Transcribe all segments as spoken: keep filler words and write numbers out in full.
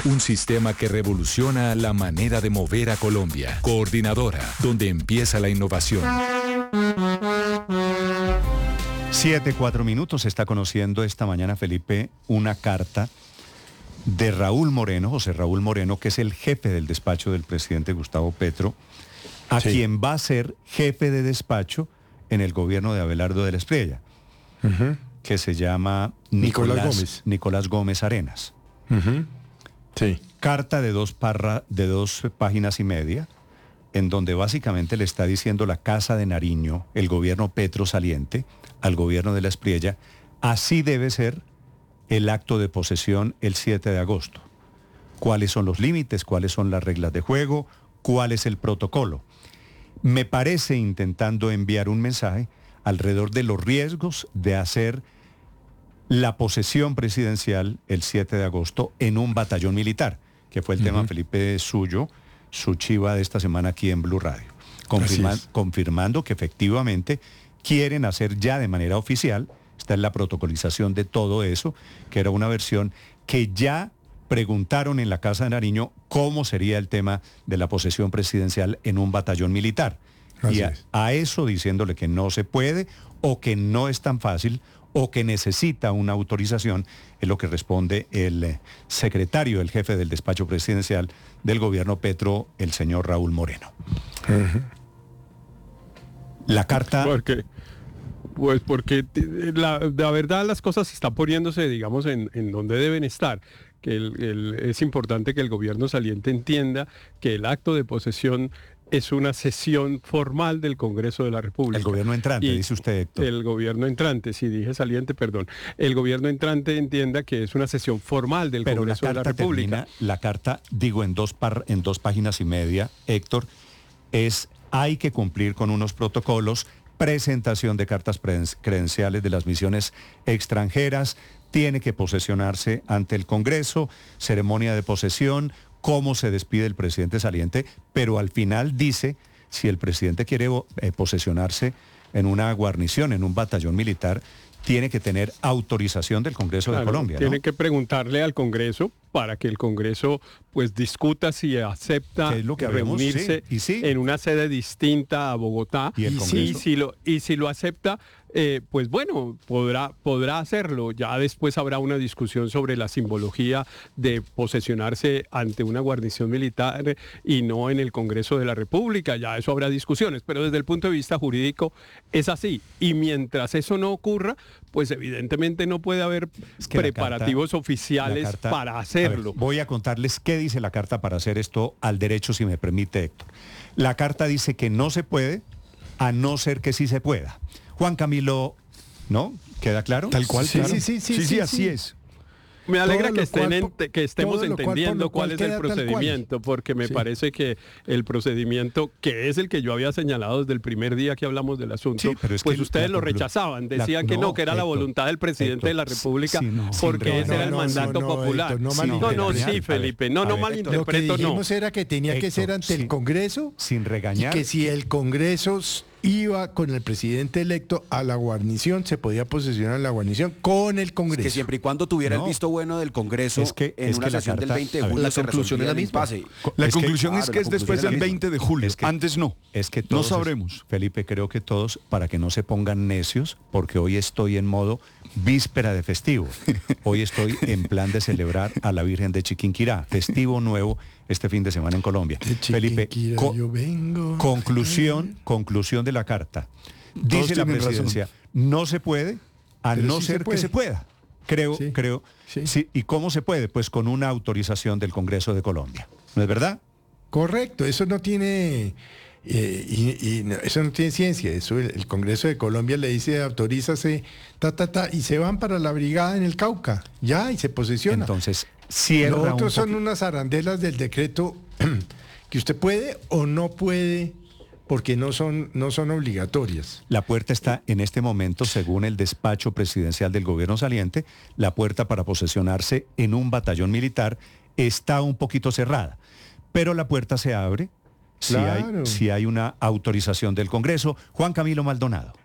Un sistema que revoluciona la manera de mover a Colombia. Coordinadora, donde empieza la innovación. Siete, cuatro minutos. Está conociendo esta mañana, Felipe, una carta de Raúl Moreno, José Raúl Moreno, que es el jefe del despacho del presidente Gustavo Petro, a sí. quien va a ser jefe de despacho en el gobierno de Abelardo de la Espriella, uh-huh. que se llama Nicolás, Nicolás Gómez, Nicolás Gómez Arenas. Uh-huh. Sí. Carta de dos, parra, de dos páginas y media, en donde básicamente le está diciendo la Casa de Nariño, el gobierno Petro saliente, al gobierno de la Espriella, así debe ser el acto de posesión el siete de agosto. ¿Cuáles son los límites? ¿Cuáles son las reglas de juego? ¿Cuál es el protocolo? Me parece intentando enviar un mensaje alrededor de los riesgos de hacer la posesión presidencial el siete de agosto en un batallón militar, que fue el uh-huh. tema, Felipe, suyo, su chiva de esta semana aquí en Blue Radio, confirma, confirmando que efectivamente quieren hacer ya de manera oficial, esta es la protocolización de todo eso, que era una versión que ya preguntaron en la Casa de Nariño cómo sería el tema de la posesión presidencial en un batallón militar. Así y a, a eso diciéndole que no se puede o que no es tan fácil o que necesita una autorización, es lo que responde el eh, secretario, el jefe del despacho presidencial del gobierno Petro, el señor Raúl Moreno. Uh-huh. La carta... ¿Por qué? Pues porque la, la verdad las cosas están poniéndose, digamos, en, en donde deben estar. Que el, el, es importante que el gobierno saliente entienda que el acto de posesión es una sesión formal del Congreso de la República. El gobierno entrante, y dice usted, Héctor. El gobierno entrante, si dije saliente, perdón. El gobierno entrante entienda que es una sesión formal del Pero Congreso la de la República. Termina, la carta, digo, en dos, par, en dos páginas y media, Héctor, es hay que cumplir con unos protocolos, presentación de cartas credenciales de las misiones extranjeras, tiene que posesionarse ante el Congreso, ceremonia de posesión, cómo se despide el presidente saliente, pero al final dice, si el presidente quiere eh, posesionarse en una guarnición, en un batallón militar, tiene que tener autorización del Congreso claro, de Colombia, ¿no? Tiene que preguntarle al Congreso para que el Congreso pues discuta si acepta es lo que reunirse sí, sí. en una sede distinta a Bogotá y, el y, si, lo, y si lo acepta, eh, pues bueno, podrá, podrá hacerlo. Ya después habrá una discusión sobre la simbología de posesionarse ante una guarnición militar y no en el Congreso de la República. Ya eso habrá discusiones, pero desde el punto de vista jurídico es así. Y mientras eso no ocurra, pues evidentemente no puede haber es que preparativos carta, oficiales carta, para hacerlo. A ver, voy a contarles qué dice la carta para hacer esto al derecho, si me permite, Héctor. La carta dice que no se puede, a no ser que sí se pueda. Juan Camilo, ¿no? ¿Queda claro? Tal cual, sí, claro. sí, sí, sí, sí, sí, sí, así sí. es. Me alegra que, estén en, que estemos entendiendo cuál, cuál es el procedimiento, porque me sí. parece que el procedimiento, que es el que yo había señalado desde el primer día que hablamos del asunto, sí, pero es pues que ustedes lo rechazaban, decían la, que no, no, que era Héctor, la voluntad del presidente Héctor, de la República, sí, no, porque sí, ese no, era el no, mandato no, no, popular. Héctor, no, sí, no, no, sí, Felipe, no, no malinterpreto, no. Lo que dijimos era que tenía Héctor, que ser ante el Congreso, sin regañar, y que si el Congreso iba con el presidente electo a la guarnición, se podía posesionar la guarnición con el Congreso. Es que siempre y cuando tuviera no. el visto bueno del Congreso es que, en es una que sesión la carta, del veinte de julio, la se conclusión es la misma. Pase. La es conclusión que, es que es después del veinte de julio, es que, antes no. Es que todos, no sabremos. Felipe, creo que todos, para que no se pongan necios, porque hoy estoy en modo víspera de festivo. Hoy estoy en plan de celebrar a la Virgen de Chiquinquirá, festivo nuevo este fin de semana en Colombia. Felipe, co yo vengo. conclusión, conclusión de la carta. Dice la presidencia, razón. no se puede, a Pero no sí ser se que se pueda. Creo, sí. creo. Sí. Sí. ¿Y cómo se puede? Pues con una autorización del Congreso de Colombia. ¿No es verdad? Correcto, eso no tiene... Eh, y, y no, eso no tiene ciencia, eso el, el Congreso de Colombia le dice autorízase, ta, ta, ta, y se van para la brigada en el Cauca, ya, y se posesiona. Entonces, cierra Los otros un son unas arandelas del decreto que usted puede o no puede, porque no son, no son obligatorias. La puerta está en este momento, según el despacho presidencial del gobierno saliente, la puerta para posesionarse en un batallón militar está un poquito cerrada, pero la puerta se abre Si, claro. hay, si hay una autorización del Congreso. Juan Camilo Maldonado.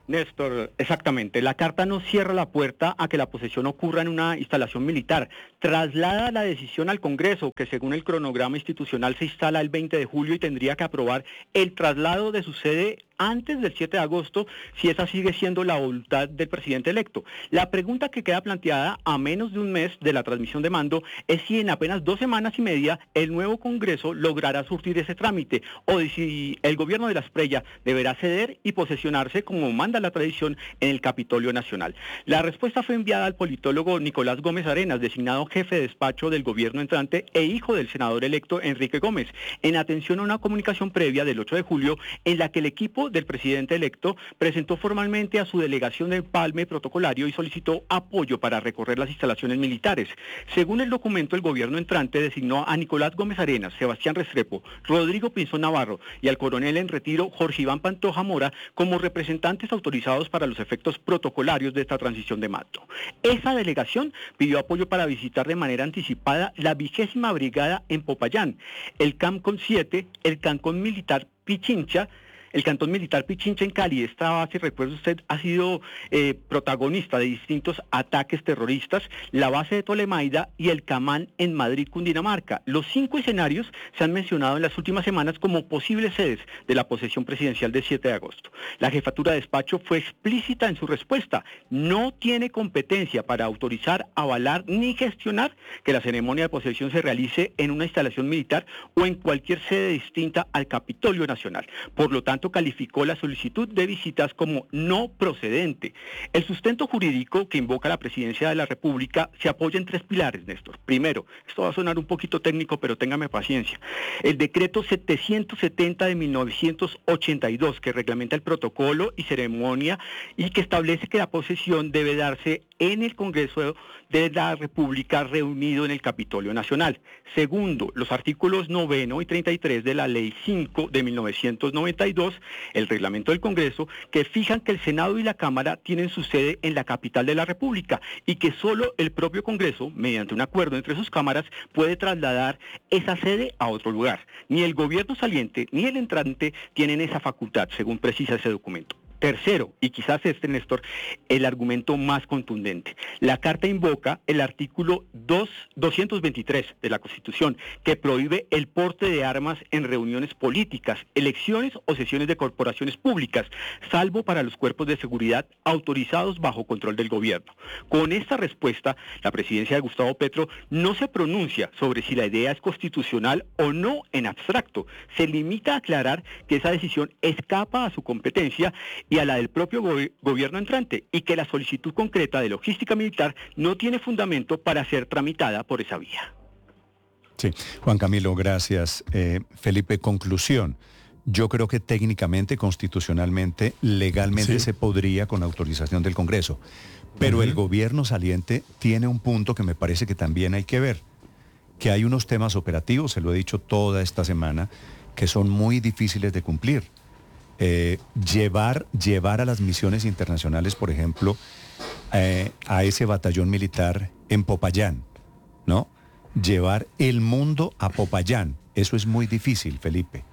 Néstor, exactamente. La carta no cierra la puerta a que la posesión ocurra en una instalación militar. Traslada la decisión al Congreso, que según el cronograma institucional se instala el veinte de julio y tendría que aprobar el traslado de su sede antes del siete de agosto, si esa sigue siendo la voluntad del presidente electo. La pregunta que queda planteada a menos de un mes de la transmisión de mando es si en apenas dos semanas y media el nuevo Congreso logrará surtir ese trámite, o de si el gobierno de la Espriella deberá ceder y posesionarse como manda la tradición en el Capitolio Nacional. La respuesta fue enviada al politólogo Nicolás Gómez Arenas, designado jefe de despacho del gobierno entrante e hijo del senador electo Enrique Gómez, en atención a una comunicación previa del ocho de julio en la que el equipo del presidente electo presentó formalmente a su delegación de empalme protocolario y solicitó apoyo para recorrer las instalaciones militares. Según el documento, el gobierno entrante designó a Nicolás Gómez Arenas, Sebastián Restrepo, Rodrigo Pinzón Navarro y al coronel en retiro Jorge Iván Pantoja Mora como representantes autorizados para los efectos protocolarios de esta transición de mando. Esa delegación pidió apoyo para visitar de manera anticipada la vigésima brigada en Popayán, el CAMCON siete, el Cantón Militar Pichincha, el Cantón Militar Pichincha en Cali. Esta base, recuerde usted, ha sido eh, protagonista de distintos ataques terroristas, la base de Tolemaida y el Camán en Madrid, Cundinamarca. Los cinco escenarios se han mencionado en las últimas semanas como posibles sedes de la posesión presidencial del siete de agosto. La jefatura de despacho fue explícita en su respuesta. No tiene competencia para autorizar, avalar ni gestionar que la ceremonia de posesión se realice en una instalación militar o en cualquier sede distinta al Capitolio Nacional. Por lo tanto, calificó la solicitud de visitas como no procedente. El sustento jurídico que invoca la Presidencia de la República se apoya en tres pilares, Néstor. Primero, esto va a sonar un poquito técnico, pero téngame paciencia. El decreto setecientos setenta de mil novecientos ochenta y dos, que reglamenta el protocolo y ceremonia y que establece que la posesión debe darse en el Congreso de la República reunido en el Capitolio Nacional. Segundo, los artículos noveno y treinta y tres de la Ley cinco de mil novecientos noventa y dos, el reglamento del Congreso, que fijan que el Senado y la Cámara tienen su sede en la capital de la República y que solo el propio Congreso, mediante un acuerdo entre sus cámaras, puede trasladar esa sede a otro lugar. Ni el gobierno saliente ni el entrante tienen esa facultad, según precisa ese documento. Tercero, y quizás este, Néstor, el argumento más contundente. La Carta invoca el artículo dos, doscientos veintitrés de la Constitución, que prohíbe el porte de armas en reuniones políticas, elecciones o sesiones de corporaciones públicas, salvo para los cuerpos de seguridad autorizados bajo control del gobierno. Con esta respuesta, la presidencia de Gustavo Petro no se pronuncia sobre si la idea es constitucional o no en abstracto. Se limita a aclarar que esa decisión escapa a su competencia y a la del propio go- gobierno entrante, y que la solicitud concreta de logística militar no tiene fundamento para ser tramitada por esa vía. Sí, Juan Camilo, gracias. Eh, Felipe, conclusión. Yo creo que técnicamente, constitucionalmente, legalmente sí se podría con autorización del Congreso, pero uh-huh. el gobierno saliente tiene un punto que me parece que también hay que ver, que hay unos temas operativos, se lo he dicho toda esta semana, que son muy difíciles de cumplir. Eh, llevar, llevar a las misiones internacionales, por ejemplo, eh, a ese batallón militar en Popayán, ¿no? Llevar el mundo a Popayán, eso es muy difícil, Felipe.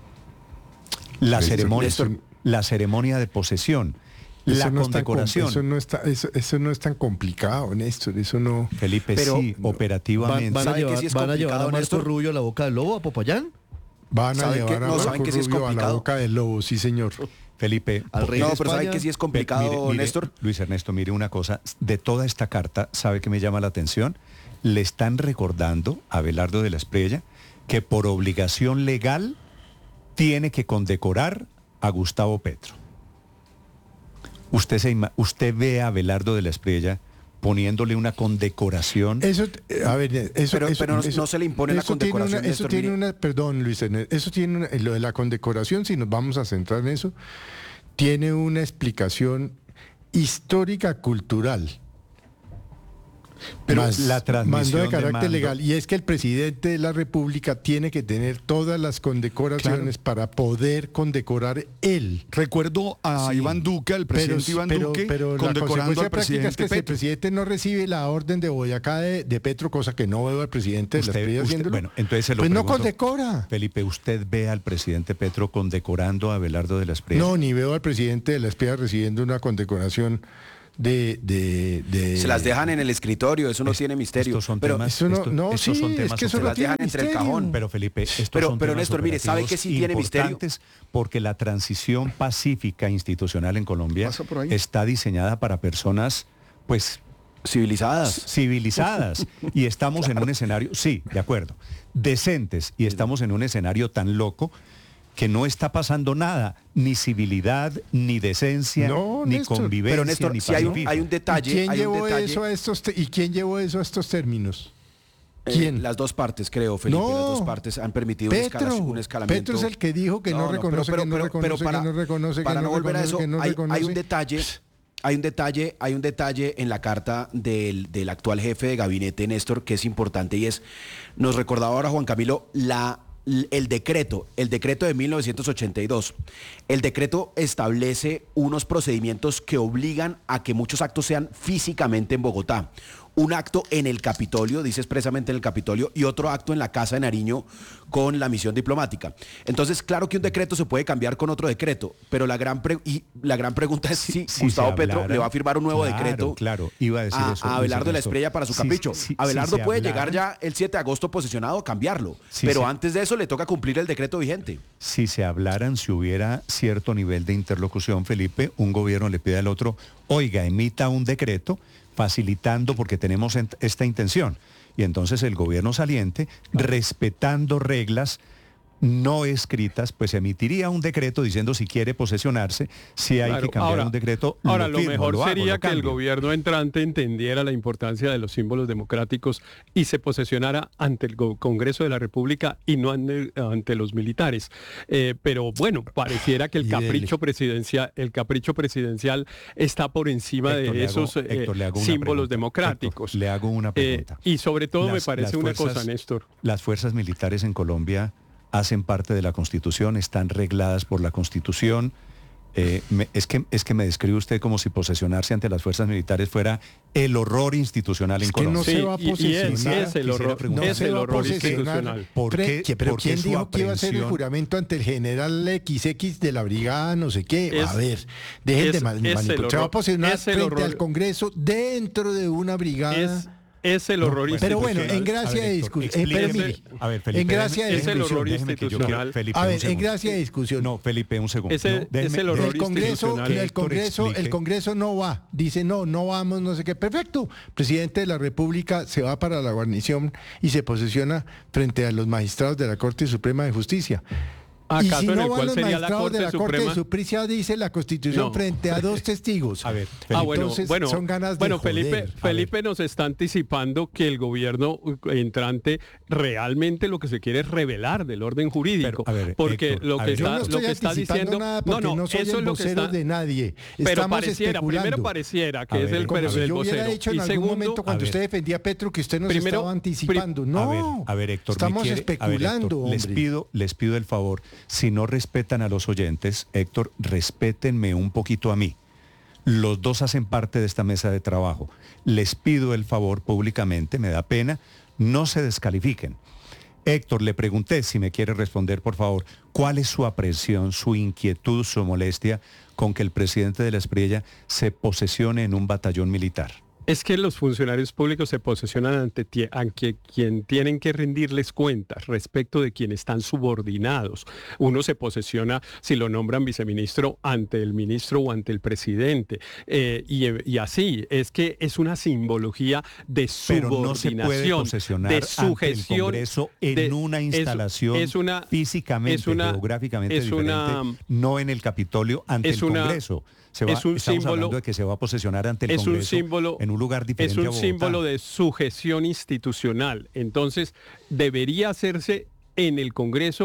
La Eso, ceremonia, eso, la ceremonia de posesión, la no condecoración. Eso no, está, eso, eso no es tan complicado, Néstor, eso no... Felipe, pero, sí, no, operativamente. ¿Van, van a llevar, sí es ¿van a, llevar a Marco Néstor? Rubio a la boca del lobo a Popayán? Van a llevar que, a no, Marco ¿saben que sí es Rubio a la boca del lobo, sí señor. Felipe, Al rey no, de pero España. ¿saben que sí es complicado, mire, mire, Néstor? Luis Ernesto, mire una cosa, de toda esta carta, ¿sabe qué me llama la atención? Le están recordando a Abelardo de la Espriella que por obligación legal tiene que condecorar a Gustavo Petro. Usted, se, usted ve a Abelardo de la Espriella poniéndole una condecoración. Eso, a ver, eso, pero, eso, pero no, eso, no se le impone la condecoración. Tiene una, eso Néstor, tiene mire. una, perdón, Luis, eso tiene una, lo de la condecoración, si nos vamos a centrar en eso, tiene una explicación histórica cultural. Pero Más la transmisión mando de de carácter mando. legal. Y es que el presidente de la República tiene que tener todas las condecoraciones para poder condecorar él. Recuerdo a Sí. Iván Duque, al presidente pero, Iván pero, Duque, pero la condecorando consecuencia al práctica es presidente que si el Petro. presidente no recibe la orden de Boyacá de, de Petro, cosa que no veo al presidente de la Usted- Espriella usted- haciéndolo, bueno, entonces se lo pues no pregunto. condecora. Felipe, ¿usted ve al presidente Petro condecorando a Abelardo de la Espriella? No, ni veo al presidente de la Espriella recibiendo una condecoración de... de, de- Se las dejan en el escritorio, eso no Es- tiene misterio. estos son pero temas- Eso no, esto- no, estos sí, son es temas que eso Se no las tiene dejan entre el misterio. cajón. Pero Felipe, estos Pero- son pero, temas Néstor, mire, ¿sabe operativos qué sí tiene misterio? importantes porque la transición pacífica institucional en Colombia Pasa por ahí. está diseñada para personas, pues, Civilizadas. civilizadas y estamos en un escenario, sí, de acuerdo, decentes y estamos en un escenario tan loco que no está pasando nada, ni civilidad, ni decencia, No, ni Néstor. convivencia, Pero Néstor, ni si hay un, pacifismo. hay un ¿Y detalle, quién hay un llevó detalle, eso a estos te- ¿Y quién llevó eso a estos términos? eh, ¿Quién? las dos partes, creo, Felipe, No. las dos partes han permitido un, Petro. escala- un escalamiento. Petro es el que dijo que no reconoce, que no reconoce, para, que no reconoce, que para no no volver a reconoce, eso, que no hay, reconoce. hay un detalle, hay un detalle, hay un detalle en la carta del, del actual jefe de gabinete, Néstor, que es importante y es, nos recordaba ahora Juan Camilo, la el decreto, el decreto de mil novecientos ochenta y dos. El decreto establece unos procedimientos que obligan a que muchos actos sean físicamente en Bogotá. Un acto en el Capitolio, dice expresamente en el Capitolio, y otro acto en la Casa de Nariño con la misión diplomática. Entonces, claro que un decreto se puede cambiar con otro decreto, pero la gran, pre- y la gran pregunta es si, si Gustavo se Petro hablara- le va a firmar un nuevo claro, decreto claro, iba a decir a, eso, a Luis Abelardo de la Ernesto. Espriella para su Si- capricho. si- si Abelardo se puede hablara- llegar ya el siete de agosto posicionado a cambiarlo, Si pero se- antes de eso le toca cumplir el decreto vigente. Si se hablaran, si hubiera cierto nivel de interlocución, Felipe, un gobierno le pide al otro, oiga, emita un decreto facilitando porque tenemos ent- esta intención. Y entonces el gobierno saliente, respetando reglas no escritas, pues emitiría un decreto diciendo si quiere posesionarse, si hay Claro, que cambiar ahora- un decreto. Ahora, lo firmo, mejor lo hago, sería lo que el cambio. gobierno entrante entendiera la importancia de los símbolos democráticos y se posesionara ante el go- Congreso de la República y no ante, ante los militares. Eh, pero bueno, pareciera que el Y dele. capricho presidencial, el capricho presidencial está por encima Héctor, de le hago- esos eh, Héctor, le hago una símbolos pregunta. democráticos. Héctor, le hago una Eh, pregunta. y sobre todo me Las- parece las una fuerzas- cosa, Néstor. Las fuerzas militares en Colombia hacen parte de la Constitución, están regladas por la Constitución. Eh, me- es, que, es que me describe usted como si posesionarse ante las fuerzas militares fuera el horror institucional en Es que Colombia. no Sí, se va a y- y es- posesionar. es el Quisiera horror, preguntar- No es se el va a horror posesionar. institucional. ¿Por Pre- qué- que- pero por qué ¿quién su dijo que iba a ser el aprehensión? juramento ante el general equis equis de la brigada, no sé qué? Es- a ver, dejen es- de mal- es el manipular. Se va a horror- posesionar es el frente horror- al Congreso dentro de una brigada. Es, es el horror pues, Pero bueno, institucional. en gracia A ver, de Héctor, discusión. Eh, pero explíqueme. mire, A ver, Felipe, en gracia de déjeme- Es el discusión. horror déjeme que yo- institucional. Felipe, A un ver, en segundo. gracia de discusión. No, Felipe, un segundo. Ese- No, es déjeme- el horror déjeme- el Congreso, institucional. el Héctor Congreso, el explique. Congreso no va, dice no, no vamos, no sé qué. Perfecto. Presidente de la República se va para la guarnición y se posesiona frente a los magistrados de la Corte Suprema de Justicia. Y ¿Acaso si en no el van cual los sería la magistrados Corte de la Corte Suprema? Suprema, dice la Constitución No. frente a dos testigos. A ver, Ah, Felipe. bueno, Entonces, bueno, son ganas de bueno joder. Felipe, A ver. Felipe nos está anticipando que el gobierno entrante realmente lo que se quiere es revelar del orden jurídico, Pero, a ver, porque Héctor, lo a que ver. Yo está, no lo estoy que está anticipando diciendo, nada no, porque no, no, soy eso el es lo que vocero está, de nadie. pero Estamos pareciera, primero especulando. pareciera que A es ver, el, como pero Como si el yo hubiera vocero dicho en y algún segundo, momento a cuando ver. usted defendía a Petro que usted nos Primero, estaba pri- anticipando. No, A ver, a ver, Héctor, me estamos quiere- a ver, especulando, Héctor, les hombre. pido, les pido el favor, si no respetan a los oyentes, Héctor, respétenme un poquito a mí. Los dos hacen parte de esta mesa de trabajo. Les pido el favor públicamente, me da pena, no se descalifiquen. Héctor, le pregunté si me quiere responder, por favor, ¿cuál es su aprehensión, su inquietud, su molestia con que el presidente de la Espriella se posesione en un batallón militar? es que los funcionarios públicos se posesionan ante, tie- ante quien tienen que rendirles cuentas respecto de quienes están subordinados. Uno se posesiona, si lo nombran viceministro, ante el ministro o ante el presidente. Eh, y, y así, es que es una simbología de Pero no se subordinación, puede posesionar de ante el sujeción. Congreso en de- una es- instalación es una- físicamente, es una- geográficamente es diferente, una- no en el Capitolio, ante es el una- Congreso. Se va, es un estamos símbolo- hablando de que se va a posesionar ante el es un Congreso símbolo en un lugar diferente es un a Bogotá. símbolo de sujeción institucional. Entonces, debería hacerse en el Congreso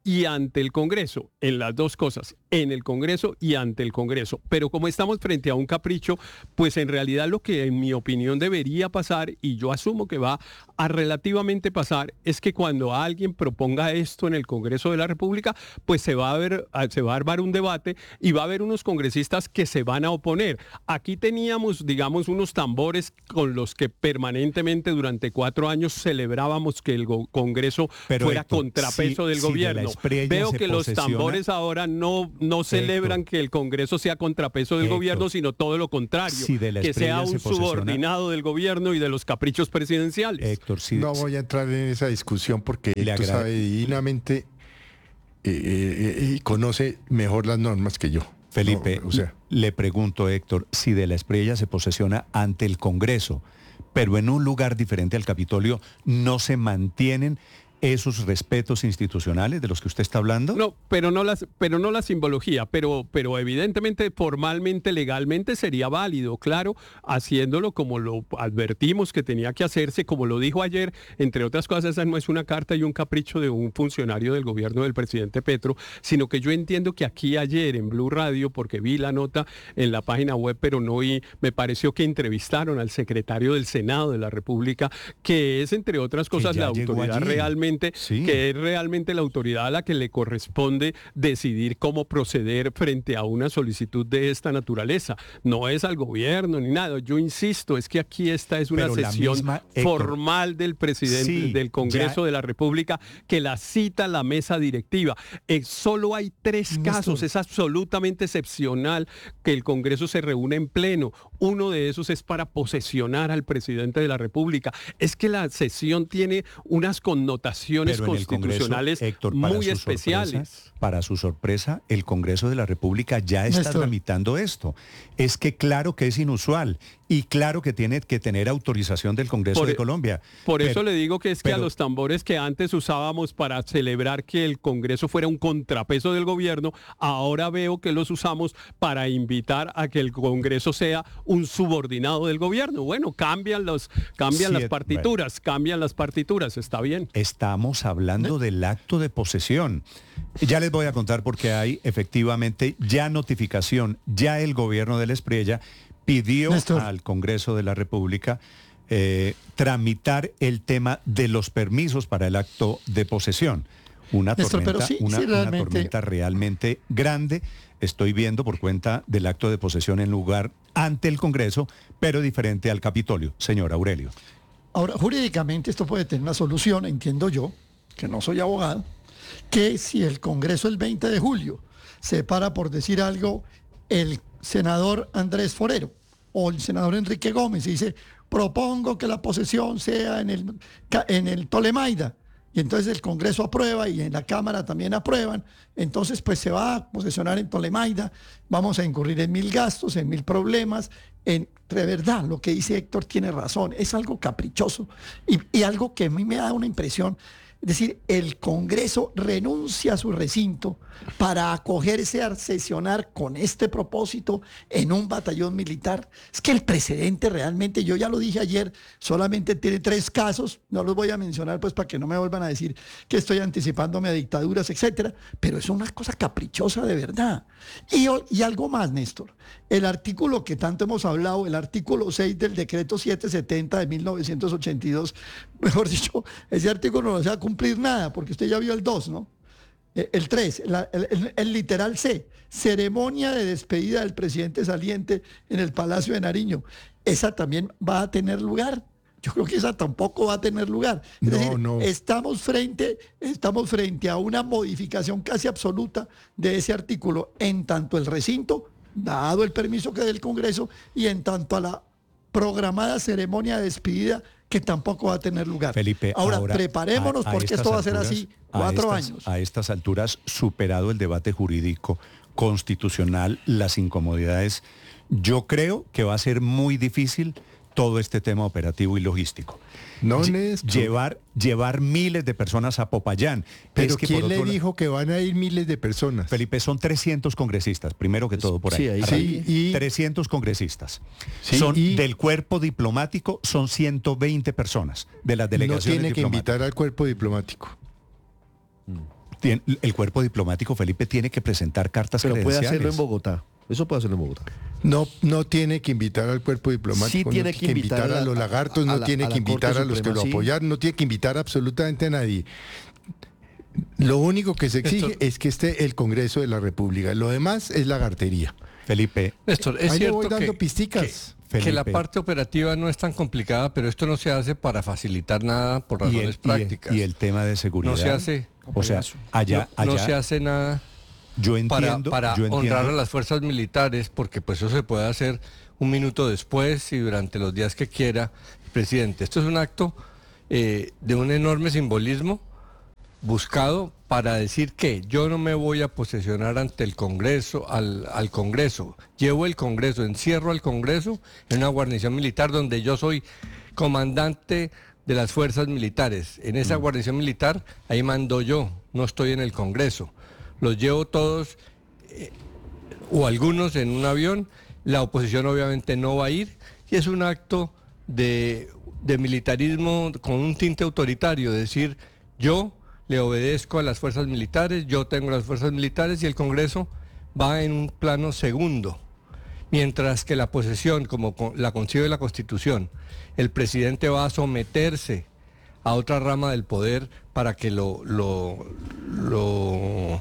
y ante el Congreso, en las dos cosas, en el Congreso y ante el Congreso. Pero como estamos frente a un capricho, pues en realidad lo que en mi opinión debería pasar, y yo asumo que va a relativamente pasar, es que cuando alguien proponga esto en el Congreso de la República, pues se va a ver, se va a armar un debate y va a haber unos congresistas que se van a oponer. Aquí teníamos, digamos, unos tambores con los que permanentemente durante cuatro años celebrábamos que el go- Congreso Pero, fuera Héctor, contrapeso si- del si de la gobierno. Espriella Veo se que los posesiona- tambores ahora no, no celebran Héctor, que el Congreso sea contrapeso del Héctor, gobierno, sino todo lo contrario, si de la que sea Espriella un se posesiona- subordinado del gobierno y de los caprichos presidenciales. Héctor, si, No voy a entrar en esa discusión porque Le Héctor agrade- sabe divinamente eh, eh, y conoce mejor las normas que yo. Felipe, No, o sea, le pregunto, Héctor, si de la Espriella se posesiona ante el Congreso, pero en un lugar diferente al Capitolio, ¿no se mantienen esos respetos institucionales de los que usted está hablando? No, pero no las, pero no la simbología, pero, pero evidentemente, formalmente, legalmente sería válido, claro, haciéndolo como lo advertimos que tenía que hacerse, como lo dijo ayer, entre otras cosas, esa no es una carta y un capricho de un funcionario del gobierno del presidente Petro, sino que yo entiendo que aquí ayer en Blue Radio, porque vi la nota en la página web, pero no vi, me pareció que entrevistaron al secretario del Senado de la República, que es, entre otras cosas, ya la llegó autoridad allí. realmente, Sí. que es realmente la autoridad a la que le corresponde decidir cómo proceder frente a una solicitud de esta naturaleza. No es al gobierno ni nada. Yo insisto, es que aquí esta es una Pero la sesión misma, Héctor, formal del presidente sí, del Congreso ya- de la República que la cita la mesa directiva. Eh, solo hay tres Néstor. casos. Es absolutamente excepcional que el Congreso se reúne en pleno. Uno de esos es para posesionar al presidente de la República. Es que la sesión tiene unas connotaciones Pero en el Congreso, constitucionales Héctor, para muy su especiales. sorpresa, para su sorpresa, el Congreso de la República ya está Néstor. tramitando esto. Es que claro que es inusual y claro que tiene que tener autorización del Congreso Por de e- Colombia. Por Pero- eso le digo que es que a pero- los tambores que antes usábamos para celebrar que el Congreso fuera un contrapeso del gobierno, ahora veo que los usamos para invitar a que el Congreso sea un subordinado del gobierno. Bueno, cambian los, cambian Sí, las bueno. partituras, cambian las partituras, está bien. Estamos hablando del acto de posesión. Ya les voy a contar porque hay efectivamente ya notificación, ya el gobierno de la Espriella pidió Néstor. al Congreso de la República eh, tramitar el tema de los permisos para el acto de posesión. Una Néstor, pero tormenta, sí, una, sí, una realmente- tormenta realmente grande. Estoy viendo por cuenta del acto de posesión en lugar ante el Congreso, pero diferente al Capitolio. Señor Aurelio. Ahora, jurídicamente esto puede tener una solución, entiendo yo, que no soy abogado, que si el Congreso el veinte de julio se para por decir algo el senador Andrés Forero o el senador Enrique Gómez y dice, propongo que la posesión sea en el, ca- en el Tolemaida, y entonces el Congreso aprueba y en la Cámara también aprueban, entonces pues se va a posesionar en Tolemaida, vamos a incurrir en mil gastos, en mil problemas, en, de verdad, lo que dice Héctor tiene razón, es algo caprichoso y, y algo que a mí me da una impresión, es decir, el Congreso renuncia a su recinto para acogerse a sesionar con este propósito en un batallón militar. Es que el precedente realmente, yo ya lo dije ayer, solamente tiene tres casos, no los voy a mencionar pues para que no me vuelvan a decir que estoy anticipándome a dictaduras, etcétera, pero es una cosa caprichosa de verdad. Y, y algo más, Néstor, el artículo que tanto hemos hablado, el artículo seis del decreto setecientos setenta de mil novecientos ochenta y dos, mejor dicho, ese artículo no se va a cumplir nada, porque usted ya vio el dos, ¿no? El tres, la- el, el- el literal C, ceremonia de despedida del presidente saliente en el Palacio de Nariño. Esa también va a tener lugar. Yo creo que esa tampoco va a tener lugar. Es No, decir, no. Estamos frente, estamos frente a una modificación casi absoluta de ese artículo en tanto el recinto, dado el permiso que dé el Congreso, y en tanto a la programada ceremonia de despedida que tampoco va a tener lugar. Felipe, ahora, ahora, preparémonos a- a porque estas esto va a ser alturas- así a cuatro estas- años. A estas alturas, superado el debate jurídico, constitucional, las incomodidades, yo creo que va a ser muy difícil todo este tema operativo y logístico. No, Lle- Néstor. llevar, llevar miles de personas a Popayán. Pero Es que por ¿quién le otro la- dijo que van a ir miles de personas? Felipe, son trescientos congresistas, primero que todo por ahí. Sí, ahí Arranque. sí. Y- trescientos congresistas. Sí, son y- del cuerpo diplomático, son ciento veinte personas de las No delegaciones tiene que diplomáticas. invitar al cuerpo diplomático. Tien- el cuerpo diplomático, Felipe, tiene que presentar cartas Pero puede credenciales. hacerlo en Bogotá. Eso puede hacerlo en Bogotá. No, no tiene que invitar al cuerpo diplomático, Sí tiene no que invitar a la- a los lagartos, a- a no la- tiene a que la invitar Corte a los que Suprema, lo sí. apoyaron, no tiene que invitar absolutamente a nadie. Lo único que se exige Esto- es que esté el Congreso de la República. Lo demás es lagartería. Felipe, Néstor, es Ahí le cierto voy dando que, pisticas. que- que la Felipe. parte operativa no es tan complicada, pero esto no se hace para facilitar nada por y razones el, y el- prácticas. y el tema de seguridad. no se hace, O sea, allá, no, no allá se hace nada yo para, entiendo, para yo honrar a entiendo, las fuerzas militares, porque pues eso se puede hacer un minuto después y durante los días que quiera el presidente. Esto es un acto eh, de un enorme simbolismo buscado para decir que yo no me voy a posesionar ante el Congreso, al, al Congreso. Llevo el Congreso, encierro al Congreso en una guarnición militar donde yo soy comandante de las fuerzas militares. En esa guarnición militar, ahí mando yo, no estoy en el Congreso. Los llevo todos, eh, o algunos en un avión, la oposición obviamente no va a ir, y es un acto de, de militarismo con un tinte autoritario, decir, yo le obedezco a las fuerzas militares, yo tengo las fuerzas militares y el Congreso va en un plano segundo. Mientras que la posesión, como co- la concibe la Constitución, el presidente va a someterse a otra rama del poder para que lo, lo, lo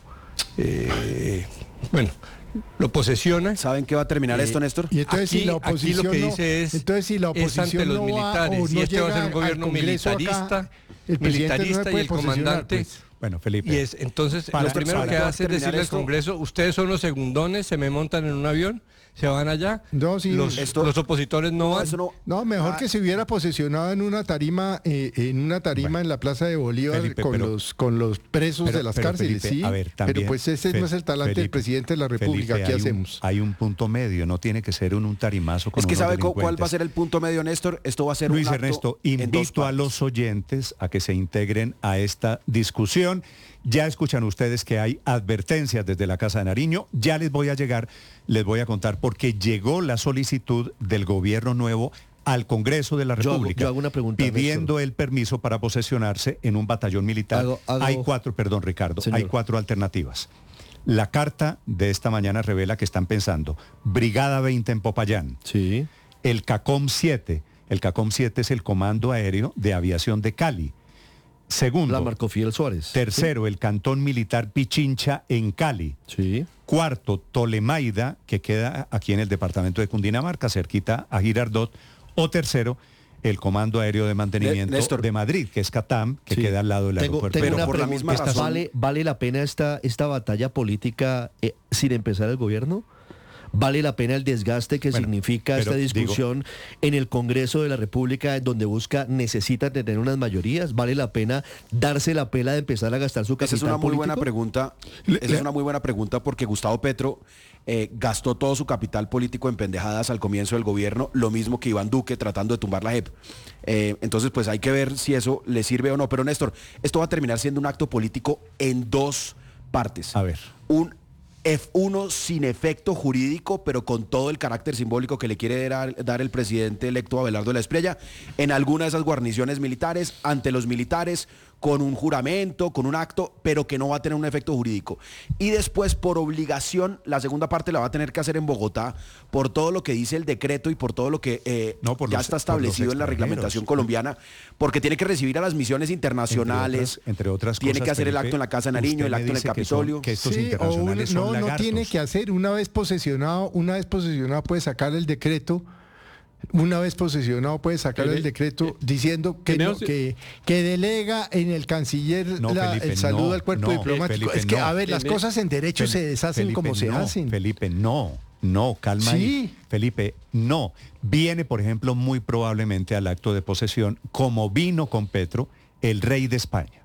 eh, bueno, lo posesiona. ¿Saben qué va a terminar Eh, esto, Néstor? Y entonces Aquí- si la aquí oposición lo que no- dice es, entonces si la es ante oposición los no va militares, o y no este va a ser llega un gobierno al Congreso acá, militarista, el presidente no se militarista y puede el posesionar, comandante. pues. bueno, Felipe, Y es entonces Para- lo primero para- que para hace es terminar decirle al esto- Congreso, ustedes son los segundones, se me montan en un avión, se van allá, No, sí, los, esto- los opositores no No, van. eso no. No, mejor Ah, que se hubiera posesionado en una tarima, eh, en una tarima Bueno. en la Plaza de Bolívar Felipe, con pero- los con los presos pero- de las pero, cárceles, Felipe, sí. a ver, también, pero pues ese Fe- no es el talante del Felipe, presidente de la República. Felipe, ¿Qué hay un- hacemos? hay un punto medio, no tiene que ser un, un tarimazo con Es que unos sabe cu- cuál va a delincuentes. ser el punto medio, Néstor. Esto va a ser Luis un acto Ernesto, en dos invito a partes. los oyentes a que se integren a esta discusión. Ya escuchan ustedes que hay advertencias desde la Casa de Nariño. Ya les voy a llegar, les voy a contar, porque llegó la solicitud del gobierno nuevo al Congreso de la Yo hago- República, yo hago una pregunta, pidiendo el permiso para posesionarse en un batallón militar. Hago- hago- Hay cuatro, perdón Ricardo, Señor. hay cuatro alternativas. La carta de esta mañana revela que están pensando Brigada veinte en Popayán, Sí. el CACOM siete. El CACOM siete es el Comando Aéreo de Aviación de Cali. Segundo, La Marco Fidel Suárez. tercero, el Cantón Militar Pichincha en Cali. Sí. Cuarto, Tolemaida, que queda aquí en el departamento de Cundinamarca, cerquita a Girardot. O tercero, el Comando Aéreo de Mantenimiento Néstor. de Madrid, que es CATAM, que Sí. queda al lado del Tengo, aeropuerto. tengo Pero una por la pregunta. misma razón- ¿Vale, ¿Vale la pena esta, esta batalla política eh, sin empezar el gobierno? ¿Vale la pena el desgaste que Bueno, significa pero esta digo- discusión en el Congreso de la República, en donde busca, necesita tener unas mayorías? ¿Vale la pena darse la pela de empezar a gastar su capital Esa es una muy político? buena pregunta. Le- Esa le- es una muy buena pregunta porque Gustavo Petro eh, gastó todo su capital político en pendejadas al comienzo del gobierno, lo mismo que Iván Duque tratando de tumbar la J E P. Eh, entonces, pues hay que ver si eso le sirve o no. Pero Néstor, esto va a terminar siendo un acto político en dos partes. A ver. Un F uno sin efecto jurídico, pero con todo el carácter simbólico que le quiere dar, dar el presidente electo Abelardo de la Espriella en alguna de esas guarniciones militares, ante los militares, con un juramento, con un acto, pero que no va a tener un efecto jurídico. Y después, por obligación, la segunda parte la va a tener que hacer en Bogotá, por todo lo que dice el decreto y por todo lo que eh, No, por ya los- está por los establecido en la extranjeros. reglamentación colombiana, porque tiene que recibir a las misiones internacionales, Entre otras, entre otras tiene cosas, que hacer el Felipe, acto en la Casa de usted Nariño, el me acto en el dice que son- Capitolio. que estos Sí, o internacionales una- son no, no lagartos. tiene que hacer. Una vez posesionado, una vez posesionado puede sacar el decreto. Una vez posesionado puede sacar Tiene- el decreto diciendo que, tiene- no- que, que delega en el canciller No, la- Felipe, el saludo no, al cuerpo no, diplomático. Felipe, es que, no. a ver, las Tiene- cosas en derecho se deshacen Felipe, como se no, hacen. Felipe, no, no, calma Sí. ahí. Felipe, no. Viene, por ejemplo, muy probablemente al acto de posesión, como vino con Petro, el rey de España.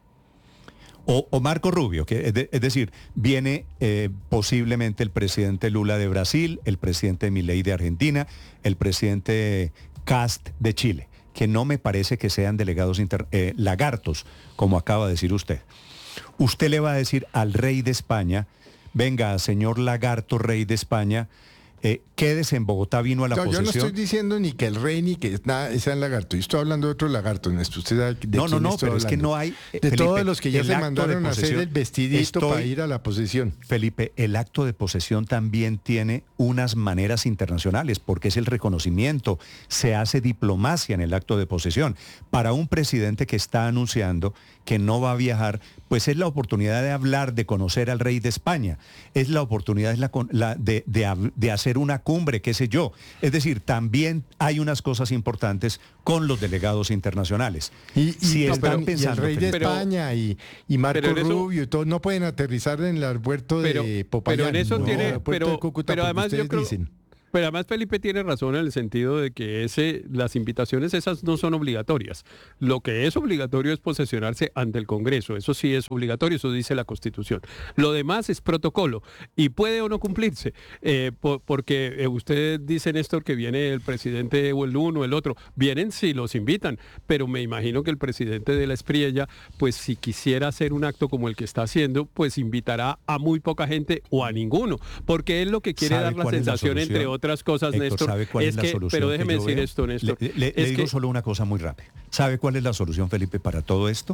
O, o Marco Rubio, que es, de- es decir, viene eh, posiblemente el presidente Lula de Brasil, el presidente Milei de Argentina, el presidente Cast de Chile, que no me parece que sean delegados inter- eh, lagartos, como acaba de decir usted. Usted le va a decir al rey de España, venga, señor lagarto rey de España, eh, quédese en Bogotá, vino a la No, yo posesión. no estoy diciendo ni que el rey ni que nada sea el lagarto. Yo estoy hablando de otro lagarto, Néstor. Usted sabe de No, no, quién no, estoy pero es que hablando. no hay... De Felipe, todos los que ya el se acto de mandaron a hacer posesión, el vestidito estoy- para ir a la posesión. Felipe, el acto de posesión también tiene unas maneras internacionales, porque es el reconocimiento, se hace diplomacia en el acto de posesión. Para un presidente que está anunciando que no va a viajar, pues es la oportunidad de hablar, de conocer al rey de España, es la oportunidad es la, con- la- de, de hab- de hacer una cumbre, qué sé yo. Es decir, también hay unas cosas importantes con los delegados internacionales. Y, y- si no, están pero- y pensando, el rey de Felipe, Pero- España y, y Marco pero en eso- Rubio y todo, no pueden aterrizar en el aeropuerto pero, de Popayán. pero en eso no, tiene, aeropuerto pero, de Cúcuta, pero porque además yo ustedes creo, dicen. pero además Felipe tiene razón en el sentido de que ese, las invitaciones esas no son obligatorias. Lo que es obligatorio es posesionarse ante el Congreso. Eso sí es obligatorio, eso dice la Constitución. Lo demás es protocolo y puede o no cumplirse, eh, po- porque eh, usted dice, Néstor, que viene el presidente o el uno, el otro. Vienen si los invitan, pero me imagino que el presidente de la Espriella, pues si quisiera hacer un acto como el que está haciendo, pues invitará a muy poca gente o a ninguno, porque es lo que quiere ¿sabe dar la cuál es la sensación, entre solución? otras cosas, Héctor, Néstor, ¿sabe cuál es es la que, solución pero que déjeme yo decir veo? esto, Néstor. Le, le- le es digo que- solo una cosa muy rápida. ¿Sabe cuál es la solución, Felipe, para todo esto?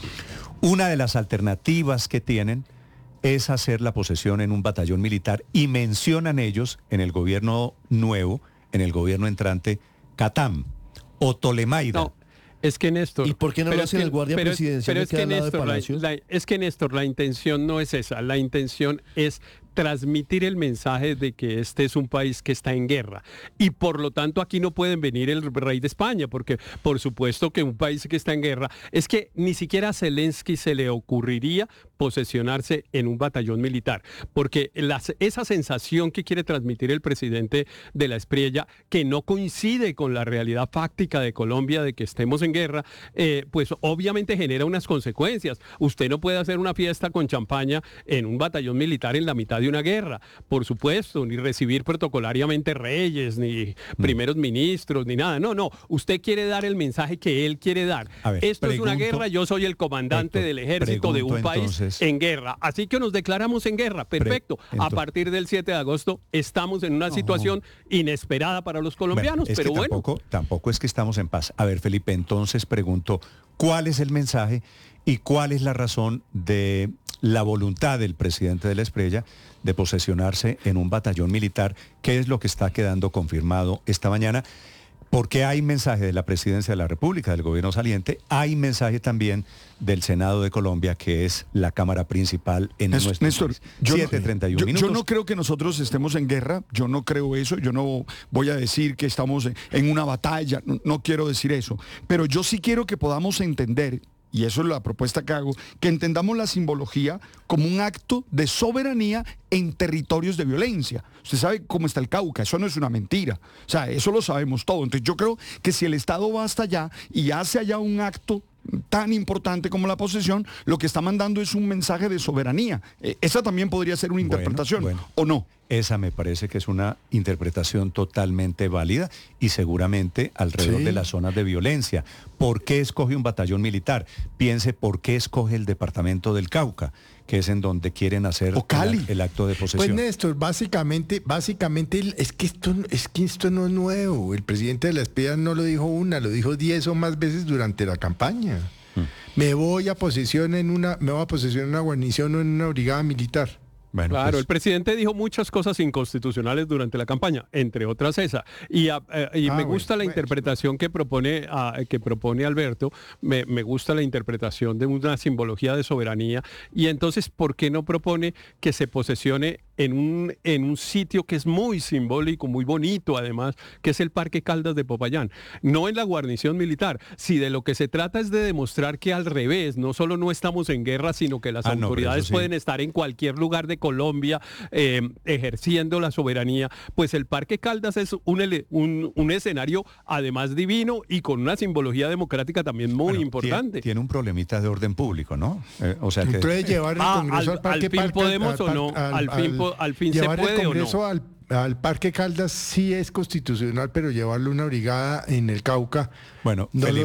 Una de las alternativas que tienen es hacer la posesión en un batallón militar y mencionan ellos en el gobierno nuevo, en el gobierno entrante, Catam o Tolemaida. No, es que Néstor... ¿Y por qué no pero lo es hace que- el guardia pero es- presidencial pero que es que queda al lado de Néstor, la- Palacio? la- es que Néstor, la intención no es esa. La intención es transmitir el mensaje de que este es un país que está en guerra y por lo tanto aquí no pueden venir el rey de España, porque por supuesto que un país que está en guerra, es que ni siquiera a Zelensky se le ocurriría posesionarse en un batallón militar, porque las- esa sensación que quiere transmitir el presidente de la Espriella, que no coincide con la realidad fáctica de Colombia de que estemos en guerra, eh, pues obviamente genera unas consecuencias. Usted no puede hacer una fiesta con champaña en un batallón militar en la mitad de una guerra, por supuesto, ni recibir protocolariamente reyes, ni primeros ministros, ni nada. No, no, usted quiere dar el mensaje que él quiere dar. A ver, Esto es una pregunto- guerra, yo soy el comandante Héctor, del ejército de un pregunto país entonces- en guerra. Así que nos declaramos en guerra, perfecto. A entonces- partir del siete de agosto estamos en una situación inesperada para los colombianos, Bueno, es pero que bueno. tampoco, tampoco es que estamos en paz. A ver, Felipe, entonces pregunto, ¿cuál es el mensaje y cuál es la razón de la voluntad del presidente de la Espriella de posesionarse en un batallón militar? ¿Qué es lo que está quedando confirmado esta mañana? Porque hay mensaje de la Presidencia de la República, del gobierno saliente, hay mensaje también del Senado de Colombia, que es la Cámara principal en Néstor, nuestro Néstor, país. yo, no- siete treinta y uno yo- minutos. yo no creo que nosotros estemos en guerra, yo no creo eso, yo no voy a decir que estamos en- en una batalla, no, no quiero decir eso, pero yo sí quiero que podamos entender, y eso es la propuesta que hago, que entendamos la simbología como un acto de soberanía en territorios de violencia. Usted sabe cómo está el Cauca, eso no es una mentira, o sea, eso lo sabemos todo. Entonces yo creo que si el Estado va hasta allá y hace allá un acto tan importante como la posesión, lo que está mandando es un mensaje de soberanía. Eh, esa también podría ser una Bueno, interpretación, bueno. ¿o no? Esa me parece que es una interpretación totalmente válida y seguramente alrededor Sí. de las zonas de violencia. ¿Por qué escoge un batallón militar? Piense por qué escoge el departamento del Cauca, que es en donde quieren hacer O Cali. el, el acto de Pues posesión. Néstor, básicamente, básicamente el- es que esto es que esto no es nuevo. El presidente de la Espriella no lo dijo una, lo dijo diez o más veces durante la campaña. Me voy a posesión en una, me voy a posesión en una guarnición o en una brigada militar. Bueno, Claro, pues, el presidente dijo muchas cosas inconstitucionales durante la campaña, entre otras esa. Y, a- eh, y Ah, me bueno, gusta la bueno. interpretación que propone, ah, que propone Alberto, me, me gusta la interpretación de una simbología de soberanía. Y entonces, ¿por qué no propone que se posesione en un, en un sitio que es muy simbólico, muy bonito además, que es el Parque Caldas de Popayán? No en la guarnición militar. Si de lo que se trata es de demostrar que al revés, no solo no estamos en guerra, sino que las Ah, no, pero autoridades eso sí. pueden estar en cualquier lugar de Colombia eh, ejerciendo la soberanía, pues el Parque Caldas es un, ele- un, un escenario además divino y con una simbología democrática también muy bueno, importante. Tiene, tiene un problemita de orden público, ¿no? Eh, o sea que... Entonces llevar el Ah, Congreso al- al Parque al fin Parque- podemos o par- no, al fin po- al fin se llevar puede o el no. Congreso al, al Parque Caldas sí es constitucional, pero llevarlo una brigada en el Cauca Bueno, no lo Felipe, es.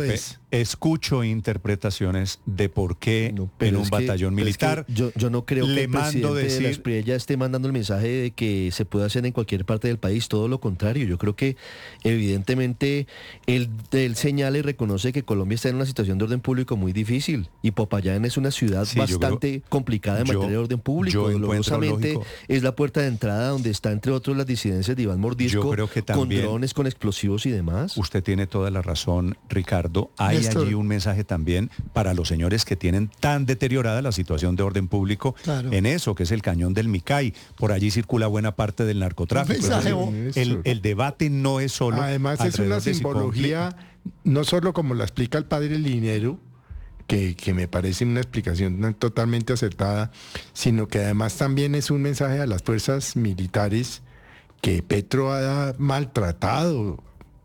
escucho interpretaciones de por qué No, en pero un es que- batallón pero es que militar yo, yo no creo que le el mando presidente de la decir... Espriella esté mandando el mensaje de que se puede hacer en cualquier parte del país, todo lo contrario. Yo creo que evidentemente él, él señala y reconoce que Colombia está en una situación de orden público muy difícil y Popayán es una ciudad Sí, yo creo- bastante complicada en yo- materia de orden público. yo encuentro Dolorosamente lógico. es la puerta de entrada donde está entre otros las disidencias de Iván Mordisco Yo creo que con también- drones, con explosivos y demás. Usted tiene toda la razón, Ricardo. Hay Néstor. allí un mensaje también para los señores que tienen tan deteriorada la situación de orden público Claro. en eso, que es el cañón del Micay. Por allí circula buena parte del narcotráfico. Un mensaje, Es o- decir, el, el debate no es solo... Además es alrededor una de si simbología, no solo como la explica el padre Linero, que, que me parece una explicación totalmente acertada, sino que además también es un mensaje a las fuerzas militares que Petro ha maltratado.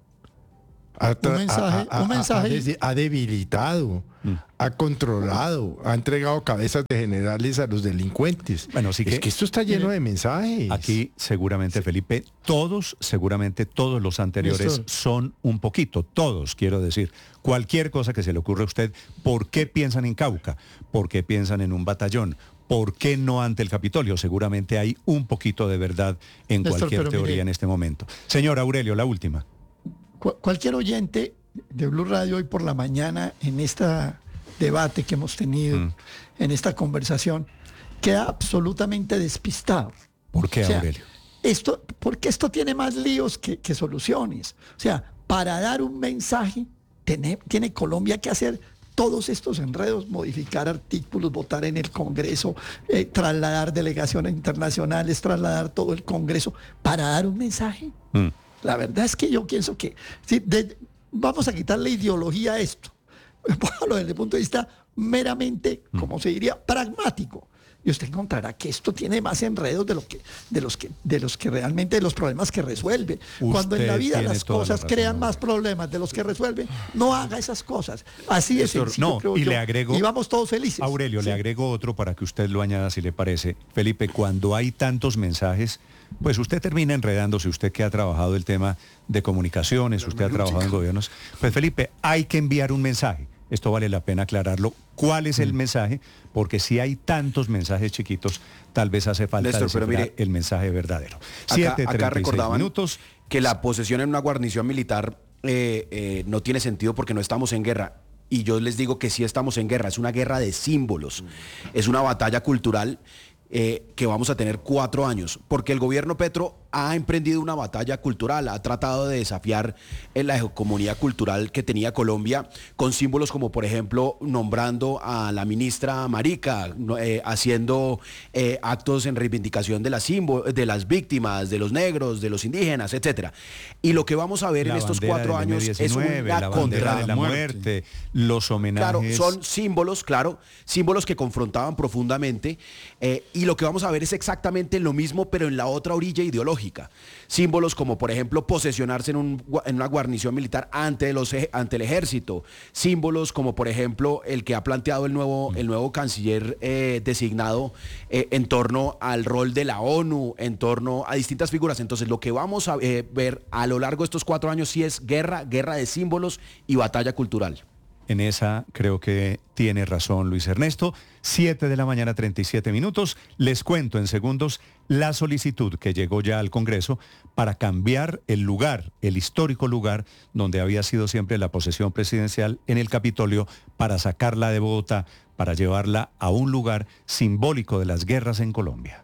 Ha, tra- Un mensaje- ha- ha- un ha- mensaje- ha des- ha debilitado, ha controlado, ha entregado cabezas de generales a los delincuentes. Bueno, sí es que- que esto está lleno de mensajes. Aquí seguramente, Felipe, todos, seguramente todos los anteriores Néstor. son un poquito, todos, quiero decir. Cualquier cosa que se le ocurra a usted, ¿por qué piensan en Cauca? ¿Por qué piensan en un batallón? ¿Por qué no ante el Capitolio? Seguramente hay un poquito de verdad en Néstor, cualquier pero teoría mire- en este momento. Señor Aurelio, la última. Cu- cualquier oyente de Blue Radio hoy por la mañana en este debate que hemos tenido, Mm. en esta conversación, queda absolutamente despistado. ¿Por qué, O sea, Aurelio? Esto, porque esto tiene más líos que, que soluciones. O sea, para dar un mensaje, tiene, tiene Colombia que hacer todos estos enredos, modificar artículos, votar en el Congreso, eh, trasladar delegaciones internacionales, trasladar todo el Congreso, para dar un mensaje. Mm. La verdad es que yo pienso que sí, de- vamos a quitarle ideología a esto. Póngalo desde el punto de vista meramente, como se diría, pragmático. Y usted encontrará que esto tiene más enredos de, lo que, de, los, que, de los que realmente, de los problemas que resuelve. Cuando en la Usted vida tiene las toda la cosas razón, crean Aurelio. más problemas de los que resuelve, no haga esas cosas. Así es Néstor, sencillo, no, creo y yo. le agrego- Y vamos todos felices. Aurelio, Sí. le agrego otro para que usted lo añada si le parece. Felipe, cuando hay tantos mensajes, pues usted termina enredándose, usted que ha trabajado el tema de comunicaciones, usted ha trabajado en gobiernos. Pues Felipe, hay que enviar un mensaje. Esto vale la pena aclararlo. ¿Cuál es el Mm. mensaje? Porque si hay tantos mensajes chiquitos, tal vez hace falta Néstor, pero descifrar mire, el mensaje verdadero. Acá, Siete, acá treinta y seis recordaban minutos. que la posesión en una guarnición militar eh, eh, no tiene sentido porque no estamos en guerra. Y yo les digo que sí estamos en guerra, es una guerra de símbolos, es una batalla cultural eh, que vamos a tener cuatro años, porque el gobierno Petro ha emprendido una batalla cultural, ha tratado de desafiar en la hegemonía cultural que tenía Colombia con símbolos como por ejemplo nombrando a la ministra Marica, no, eh, haciendo eh, actos en reivindicación de las, símbo- de las víctimas, de los negros, de los indígenas, etcétera. Y lo que vamos a ver La en estos bandera cuatro del M años es diecinueve, una la bandera contra de la muerte, los homenajes. Claro, son símbolos, claro, símbolos que confrontaban profundamente eh, y lo que vamos a ver es exactamente lo mismo pero en la otra orilla ideológica. Símbolos como por ejemplo posesionarse en, un, gua- en una guarnición militar ante, los, ej- ante el ejército. Símbolos como por ejemplo el que ha planteado el nuevo, el nuevo canciller eh, designado eh, en torno al rol de la ONU, en torno a distintas figuras. Entonces lo que vamos a eh, ver a lo largo de estos cuatro años sí es guerra, guerra de símbolos y batalla cultural. En esa creo que tiene razón Luis Ernesto. siete de la mañana, treinta y siete minutos. Les cuento en segundos la solicitud que llegó ya al Congreso para cambiar el lugar, el histórico lugar donde había sido siempre la posesión presidencial en el Capitolio, para sacarla de Bogotá, para llevarla a un lugar simbólico de las guerras en Colombia.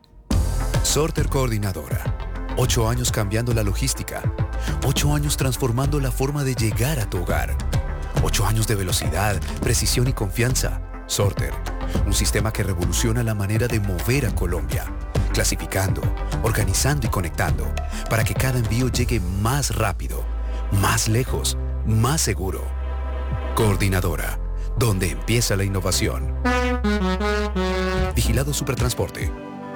Sorter Coordinadora. Ocho años cambiando la logística. Ocho años transformando la forma de llegar a tu hogar. Ocho años de velocidad, precisión y confianza. Sorter, un sistema que revoluciona la manera de mover a Colombia. Clasificando, organizando y conectando para que cada envío llegue más rápido, más lejos, más seguro. Coordinadora, donde empieza la innovación. Vigilado Supertransporte.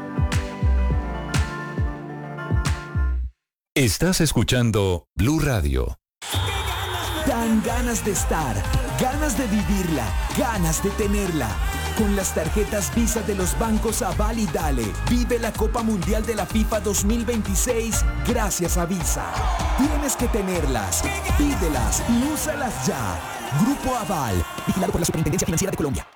Estás escuchando Blue Radio. Dan ganas de estar, ganas de vivirla, ganas de tenerla. Con las tarjetas Visa de los bancos Aval y Dale, vive la Copa Mundial de la FIFA dos mil veintiséis gracias a Visa. Tienes que tenerlas, pídelas y úsalas ya. Grupo Aval, vigilado por la Superintendencia Financiera de Colombia.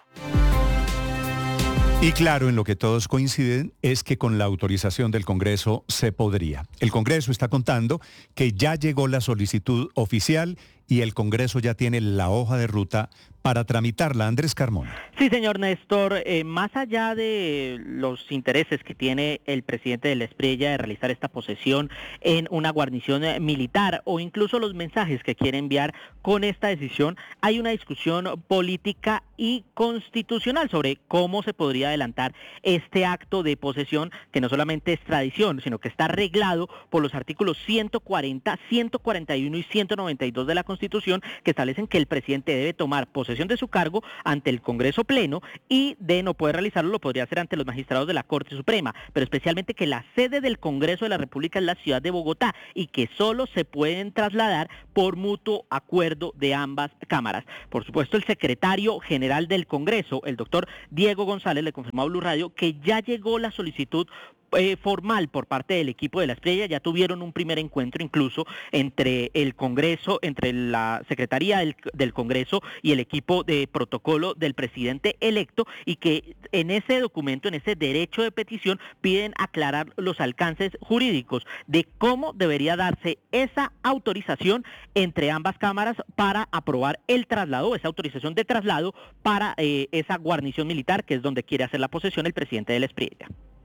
Y claro, en lo que todos coinciden es que con la autorización del Congreso se podría. El Congreso está contando que ya llegó la solicitud oficial y el Congreso ya tiene la hoja de ruta para tramitarla. Andrés Carmona. Sí, señor Néstor, eh, más allá de los intereses que tiene el presidente de la Espriella de realizar esta posesión en una guarnición eh, militar o incluso los mensajes que quiere enviar con esta decisión, hay una discusión política y constitucional sobre cómo se podría adelantar este acto de posesión que no solamente es tradición, sino que está reglado por los artículos ciento cuarenta, ciento cuarenta y uno y ciento noventa y dos de la Constitución, que establecen que el presidente debe tomar posesión de su cargo ante el Congreso Pleno y de no poder realizarlo lo podría hacer ante los magistrados de la Corte Suprema, pero especialmente que la sede del Congreso de la República es la ciudad de Bogotá y que solo se pueden trasladar por mutuo acuerdo de ambas cámaras. Por supuesto, el secretario general del Congreso, el doctor Diego González, le confirmó a Blue Radio que ya llegó la solicitud Eh, formal por parte del equipo de la Espriella. Ya tuvieron un primer encuentro incluso entre el Congreso, entre la Secretaría del, del Congreso y el equipo de protocolo del presidente electo, y que en ese documento, en ese derecho de petición, piden aclarar los alcances jurídicos de cómo debería darse esa autorización entre ambas cámaras para aprobar el traslado, esa autorización de traslado para eh, esa guarnición militar, que es donde quiere hacer la posesión el presidente de la Espriella.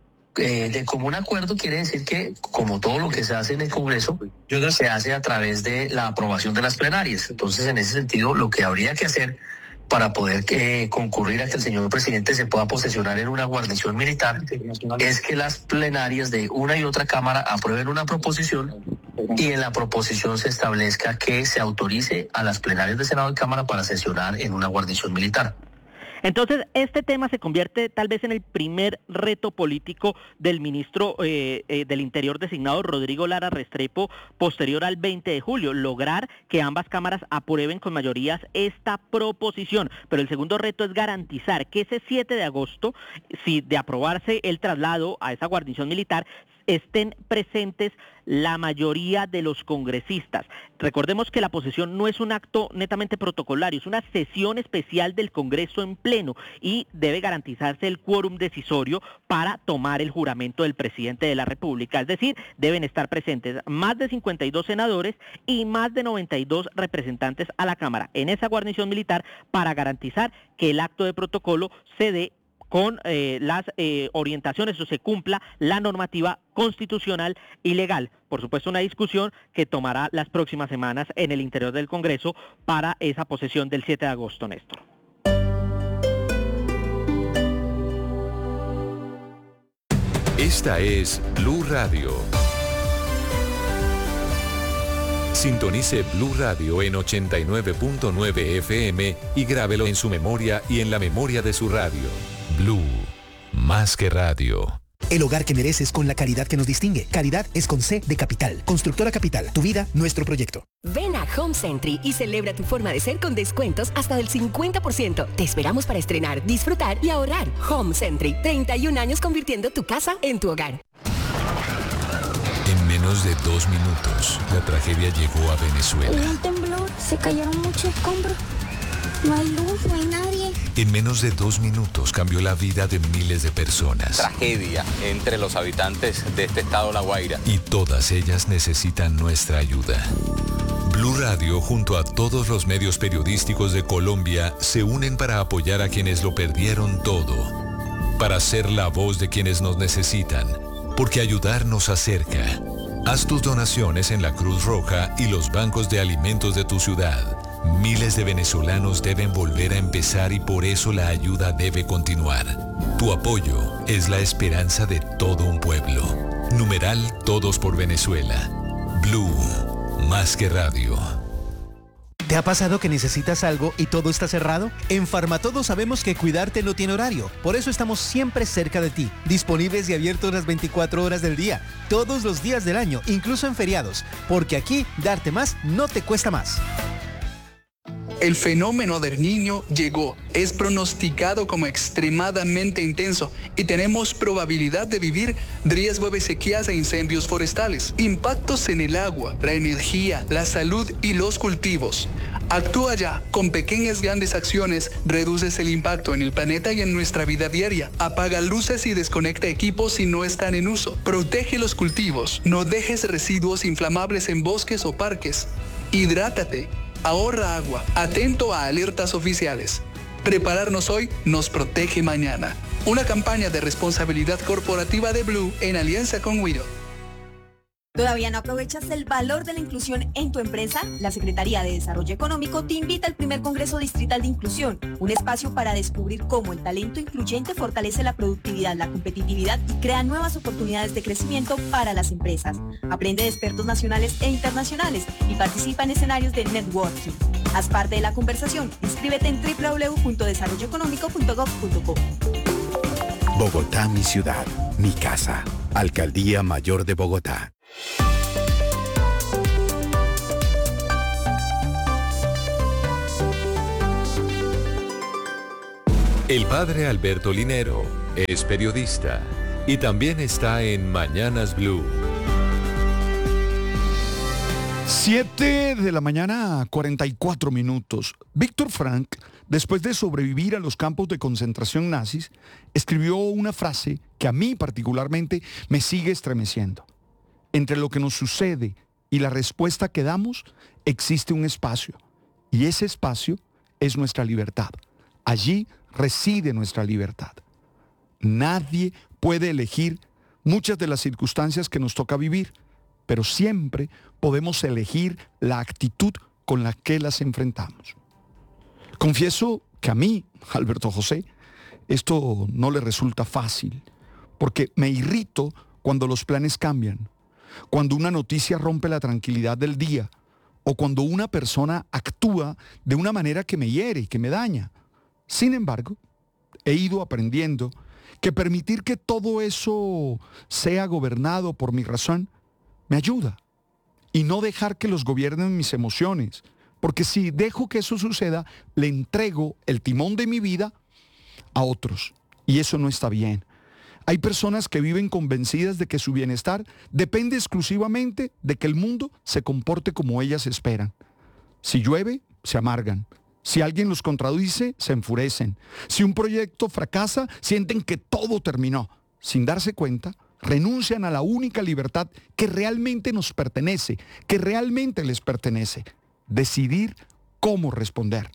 Eh, de común acuerdo quiere decir que, como todo lo que se hace en el Congreso, se hace a través de la aprobación de las plenarias. Entonces, en ese sentido, lo que habría que hacer para poder eh, concurrir a que el señor presidente se pueda posesionar en una guarnición militar es que las plenarias de una y otra cámara aprueben una proposición y en la proposición se establezca que se autorice a las plenarias de Senado y Cámara para sesionar en una guarnición militar. Entonces, este tema se convierte tal vez en el primer reto político del ministro eh, eh, del Interior designado, Rodrigo Lara Restrepo, posterior al veinte de julio, lograr que ambas cámaras aprueben con mayorías esta proposición. Pero el segundo reto es garantizar que ese siete de agosto, si de aprobarse el traslado a esa guarnición militar, estén presentes la mayoría de los congresistas. Recordemos que la posesión no es un acto netamente protocolario, es una sesión especial del Congreso en pleno y debe garantizarse el quórum decisorio para tomar el juramento del presidente de la República. Es decir, deben estar presentes más de cincuenta y dos senadores y más de noventa y dos representantes a la Cámara en esa guarnición militar para garantizar que el acto de protocolo se dé con eh, las eh, orientaciones o se cumpla la normativa constitucional y legal. Por supuesto, una discusión que tomará las próximas semanas en el interior del Congreso para esa posesión del siete de agosto, Néstor. Esta es Blue Radio. Sintonice Blue Radio en ochenta y nueve punto nueve F M y grábelo en su memoria y en la memoria de su radio. Blue, más que radio. El hogar que mereces con la calidad que nos distingue. Calidad es con C de Capital. Constructora Capital. Tu vida, nuestro proyecto. Ven a Home Century y celebra tu forma de ser con descuentos hasta del cincuenta por ciento. Te esperamos para estrenar, disfrutar y ahorrar. Home Century. treinta y un años convirtiendo tu casa en tu hogar. En menos de dos minutos, la tragedia llegó a Venezuela. Hubo un temblor, se cayeron muchos escombros. No hay luz, no hay nadie. En menos de dos minutos cambió la vida de miles de personas. Tragedia entre los habitantes de este estado La Guaira. Y todas ellas necesitan nuestra ayuda. Blue Radio, junto a todos los medios periodísticos de Colombia, se unen para apoyar a quienes lo perdieron todo. Para ser la voz de quienes nos necesitan. Porque ayudar nos acerca. Haz tus donaciones en la Cruz Roja y los bancos de alimentos de tu ciudad. Miles de venezolanos deben volver a empezar y por eso la ayuda debe continuar. Tu apoyo es la esperanza de todo un pueblo. Numeral Todos por Venezuela. Blue, más que radio. ¿Te ha pasado que necesitas algo y todo está cerrado? En Farmatodo sabemos que cuidarte no tiene horario. Por eso estamos siempre cerca de ti, disponibles y abiertos las veinticuatro horas del día, todos los días del año, incluso en feriados. Porque aquí, darte más no te cuesta más. El fenómeno del Niño llegó, es pronosticado como extremadamente intenso y tenemos probabilidad de vivir riesgo de sequías e incendios forestales, impactos en el agua, la energía, la salud y los cultivos. Actúa ya, con pequeñas grandes acciones reduces el impacto en el planeta y en nuestra vida diaria. Apaga luces y desconecta equipos si no están en uso. Protege los cultivos, no dejes residuos inflamables en bosques o parques. Hidrátate. Ahorra agua, atento a alertas oficiales. Prepararnos hoy nos protege mañana. Una campaña de responsabilidad corporativa de Blue en alianza con Wido. ¿Todavía no aprovechas el valor de la inclusión en tu empresa? La Secretaría de Desarrollo Económico te invita al primer Congreso Distrital de Inclusión, un espacio para descubrir cómo el talento incluyente fortalece la productividad, la competitividad y crea nuevas oportunidades de crecimiento para las empresas. Aprende de expertos nacionales e internacionales y participa en escenarios de networking. Haz parte de la conversación. Inscríbete en doble u doble u doble u punto desarrollo económico punto gob punto co. Bogotá, mi ciudad, mi casa. Alcaldía Mayor de Bogotá. El padre Alberto Linero es periodista y también está en Mañanas Blue. siete de la mañana, cuarenta y cuatro minutos. Víctor Frank, después de sobrevivir a los campos de concentración nazis, escribió una frase que a mí particularmente me sigue estremeciendo. Entre lo que nos sucede y la respuesta que damos, existe un espacio. Y ese espacio es nuestra libertad. Allí reside nuestra libertad. Nadie puede elegir muchas de las circunstancias que nos toca vivir, pero siempre podemos elegir la actitud con la que las enfrentamos. Confieso que a mí, Alberto José, esto no le resulta fácil, porque me irrito cuando los planes cambian, cuando una noticia rompe la tranquilidad del día, o cuando una persona actúa de una manera que me hiere, que me daña. Sin embargo, he ido aprendiendo que permitir que todo eso sea gobernado por mi razón me ayuda, y no dejar que los gobiernen mis emociones, porque si dejo que eso suceda, le entrego el timón de mi vida a otros, y eso no está bien. Hay personas que viven convencidas de que su bienestar depende exclusivamente de que el mundo se comporte como ellas esperan. Si llueve, se amargan. Si alguien los contradice, se enfurecen. Si un proyecto fracasa, sienten que todo terminó. Sin darse cuenta, renuncian a la única libertad que realmente nos pertenece, que realmente les pertenece: decidir cómo responder.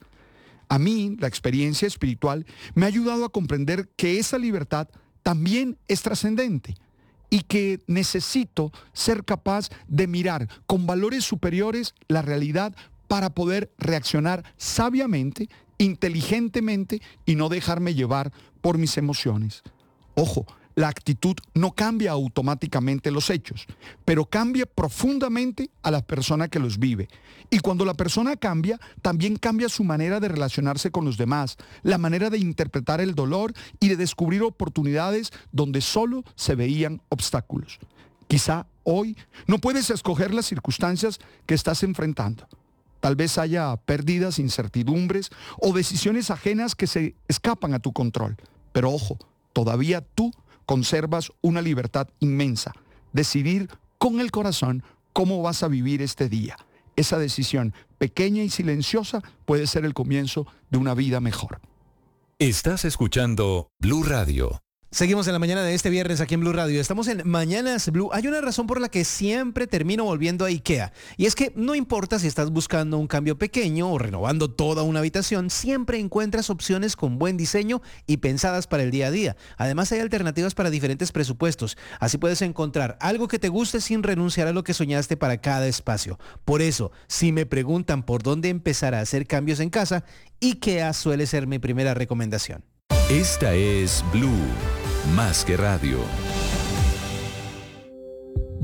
A mí, la experiencia espiritual me ha ayudado a comprender que esa libertad también es trascendente y que necesito ser capaz de mirar con valores superiores la realidad para poder reaccionar sabiamente, inteligentemente y no dejarme llevar por mis emociones. Ojo, la actitud no cambia automáticamente los hechos, pero cambia profundamente a la persona que los vive. Y cuando la persona cambia, también cambia su manera de relacionarse con los demás, la manera de interpretar el dolor y de descubrir oportunidades donde solo se veían obstáculos. Quizá hoy no puedes escoger las circunstancias que estás enfrentando. Tal vez haya pérdidas, incertidumbres o decisiones ajenas que se escapan a tu control. Pero ojo, todavía tú conservas una libertad inmensa: decidir con el corazón cómo vas a vivir este día. Esa decisión pequeña y silenciosa puede ser el comienzo de una vida mejor. Estás escuchando Blue Radio. Seguimos en la mañana de este viernes aquí en Blue Radio. Estamos en Mañanas Blue. Hay una razón por la que siempre termino volviendo a IKEA. Y es que no importa si estás buscando un cambio pequeño o renovando toda una habitación, siempre encuentras opciones con buen diseño y pensadas para el día a día. Además, hay alternativas para diferentes presupuestos. Así puedes encontrar algo que te guste sin renunciar a lo que soñaste para cada espacio. Por eso, si me preguntan por dónde empezar a hacer cambios en casa, IKEA suele ser mi primera recomendación. Esta es Blue, más que radio.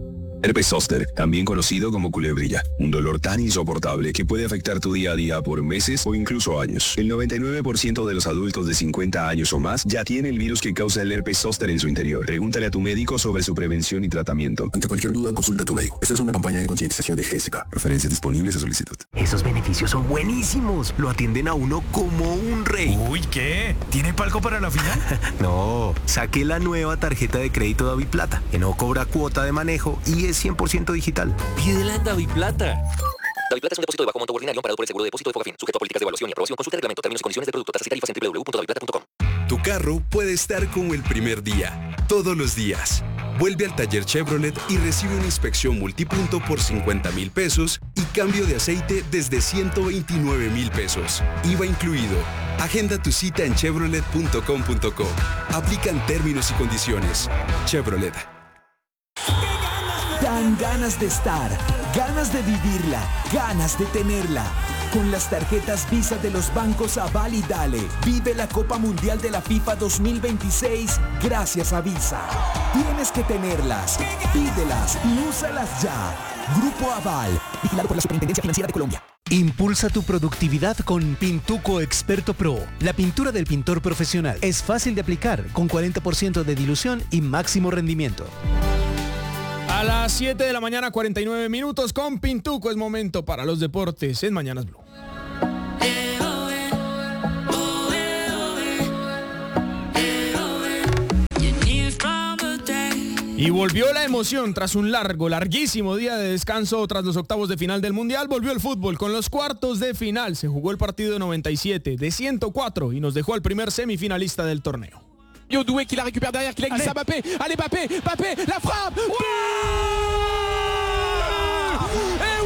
Herpes zóster, también conocido como culebrilla, un dolor tan insoportable que puede afectar tu día a día por meses o incluso años. El noventa y nueve por ciento de los adultos de cincuenta años o más ya tiene el virus que causa el herpes zóster en su interior. Pregúntale a tu médico sobre su prevención y tratamiento. Ante cualquier duda, consulta a tu médico. Esta es una campaña de concientización de G S K. Referencias disponibles a solicitud. Esos beneficios son buenísimos. Lo atienden a uno como un rey. Uy, ¿qué? ¿Tiene palco para la final? No, saqué la nueva tarjeta de crédito DaviPlata, que no cobra cuota de manejo y es cien por ciento digital. Pídela en DaviPlata. DaviPlata es un depósito de bajo monto ordinario amparado por el seguro de depósito de Fogafín, sujeto a políticas de evaluación y aprobación. Consulta el reglamento, términos y condiciones de producto, tasas y tarifas en doble u doble u doble u punto daviplata punto com. Tu carro puede estar como el primer día, todos los días. Vuelve al taller Chevrolet y recibe una inspección multipunto por cincuenta mil pesos y cambio de aceite desde ciento veintinueve mil pesos. I V A incluido. Agenda tu cita en chevrolet punto com punto co. Aplican términos y condiciones. Chevrolet. Dan ganas de estar, ganas de vivirla, ganas de tenerla. Con las tarjetas Visa de los bancos Aval y Dale, vive la Copa Mundial de la FIFA dos mil veintiséis gracias a Visa. Tienes que tenerlas, pídelas y úsalas ya. Grupo Aval, vigilado por la Superintendencia Financiera de Colombia. Impulsa tu productividad con Pintuco Experto Pro. La pintura del pintor profesional es fácil de aplicar, con cuarenta por ciento de dilución y máximo rendimiento. A las siete de la mañana, cuarenta y nueve minutos, con Pintuco es momento para los deportes en Mañanas Blue. Y volvió la emoción tras un largo, larguísimo día de descanso tras los octavos de final del Mundial. Volvió el fútbol con los cuartos de final. Se jugó el partido de noventa y siete, de ciento cuatro y nos dejó al primer semifinalista del torneo. Doué qui la récupère derrière, qui la glisse à Mbappé. Allez Mbappé, Mbappé, la frappe. Ouais, eh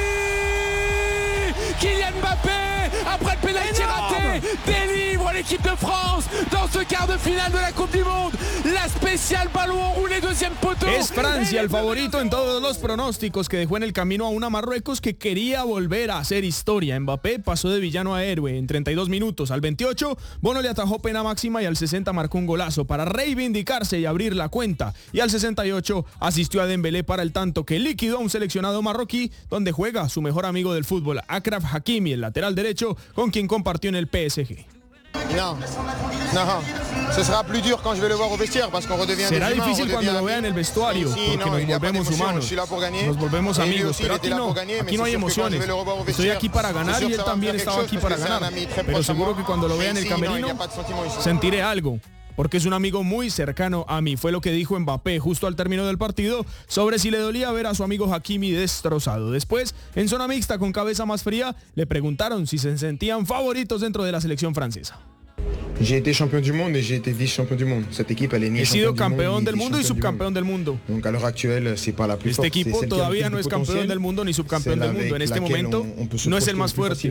oui, Kylian Mbappé, après le pénalty raté, délivre l'équipe de France dans ce quart de finale de la Coupe du Monde. La spéciale ballon enroulé deuxième poteau. Es Francia el favorito en todos los pronósticos, que dejó en el camino a una Marruecos que quería volver a hacer historia. Mbappé pasó de villano a héroe en treinta y dos minutos. Al veintiocho, Bono le atajó pena máxima y al sesenta marcó un golazo para reivindicarse y abrir la cuenta. Y al sesenta y ocho asistió a Dembélé para el tanto que liquidó a un seleccionado marroquí, donde juega su mejor amigo del fútbol, Achraf Hakimi, el lateral derecho, con quien compartió en el P S G. No, no, ce sera plus dur quand je vais le voir au vestiaire parce qu'on redevient Será difícil cuando lo vea en el vestuario, porque nos volvemos humanos, nos volvemos amigos, pero aquí no, aquí no hay emociones. Estoy aquí para ganar y él también estaba aquí para ganar, pero seguro que cuando lo vea en el camerino sentiré algo, porque es un amigo muy cercano a mí. Fue lo que dijo Mbappé justo al término del partido sobre si le dolía ver a su amigo Hakimi destrozado. Después, en zona mixta con cabeza más fría, le preguntaron si se sentían favoritos dentro de la selección francesa. J'ai été champion du monde et j'ai été vice-champion du monde. Cette équipe, elle est ni He sido campeón del mundo y subcampeón del mundo. Donc à l'heure actuelle, c'est pas la plus Este equipo todavía no es campeón del mundo ni subcampeón del mundo. En este momento no es el más fuerte.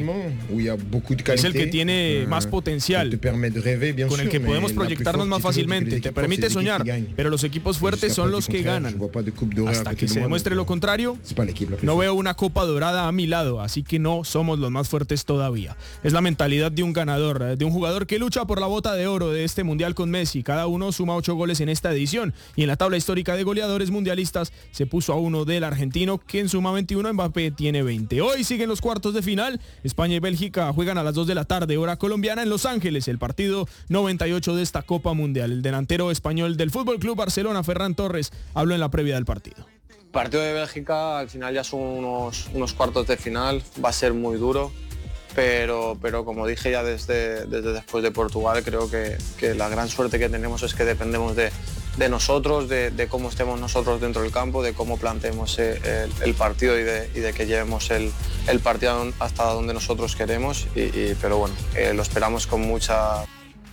Es el que tiene más potencial, con el que podemos proyectarnos más fácilmente. Te permite soñar, pero los equipos fuertes son los que ganan. Hasta que se demuestre lo contrario, no veo una copa dorada a mi lado, así que no somos los más fuertes todavía. Es la mentalidad de un ganador, de un jugador que lucha por la bota de oro de este mundial con Messi. Cada uno suma ocho goles en esta edición y en la tabla histórica de goleadores mundialistas se puso a uno del argentino, quien suma veintiuno, Mbappé tiene veinte. Hoy siguen los cuartos de final. España y Bélgica juegan a las dos de la tarde, hora colombiana, en Los Ángeles, el partido noventa y ocho de esta Copa Mundial. El delantero español del Fútbol Club Barcelona, Ferran Torres, habló en la previa del partido. El partido de Bélgica al final ya son unos, unos cuartos de final, va a ser muy duro. Pero, pero como dije ya desde, desde después de Portugal, creo que, que la gran suerte que tenemos es que dependemos de, de nosotros, de, de cómo estemos nosotros dentro del campo, de cómo planteemos el, el partido y de, y de que llevemos el, el partido hasta donde nosotros queremos. Y, y, pero bueno, eh, lo esperamos con mucha...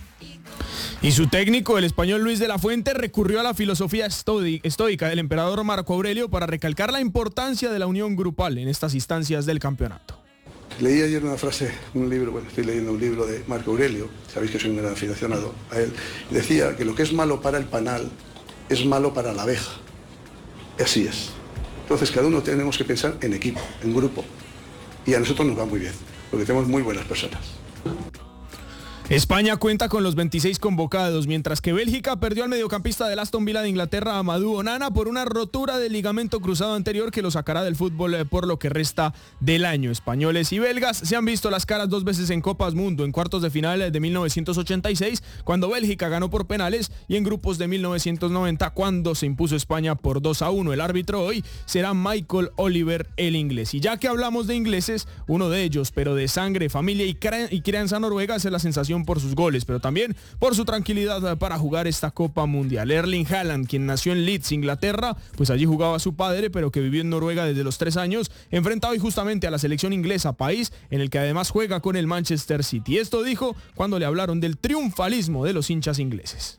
Y su técnico, el español Luis de la Fuente, recurrió a la filosofía estoica del emperador Marco Aurelio para recalcar la importancia de la unión grupal en estas instancias del campeonato. Leí ayer una frase, un libro, bueno, estoy leyendo un libro de Marco Aurelio, sabéis que soy un gran aficionado a él, y decía que lo que es malo para el panal es malo para la abeja. Y así es. Entonces cada uno tenemos que pensar en equipo, en grupo, y a nosotros nos va muy bien, porque tenemos muy buenas personas. España cuenta con los veintiséis convocados, mientras que Bélgica perdió al mediocampista del Aston Villa de Inglaterra, Amadou Onana, por una rotura del ligamento cruzado anterior que lo sacará del fútbol por lo que resta del año. Españoles y belgas se han visto las caras dos veces en Copas Mundo, en cuartos de final de mil novecientos ochenta y seis, cuando Bélgica ganó por penales, y en grupos de mil novecientos noventa, cuando se impuso España por dos a uno. El árbitro hoy será Michael Oliver, el inglés. Y ya que hablamos de ingleses, uno de ellos, pero de sangre, familia y crianza noruega, es la sensación por sus goles, pero también por su tranquilidad para jugar esta Copa Mundial. Erling Haaland, quien nació en Leeds, Inglaterra, pues allí jugaba su padre, pero que vivió en Noruega desde los tres años, enfrenta hoy justamente a la selección inglesa, país en el que además juega con el Manchester City. Esto dijo cuando le hablaron del triunfalismo de los hinchas ingleses.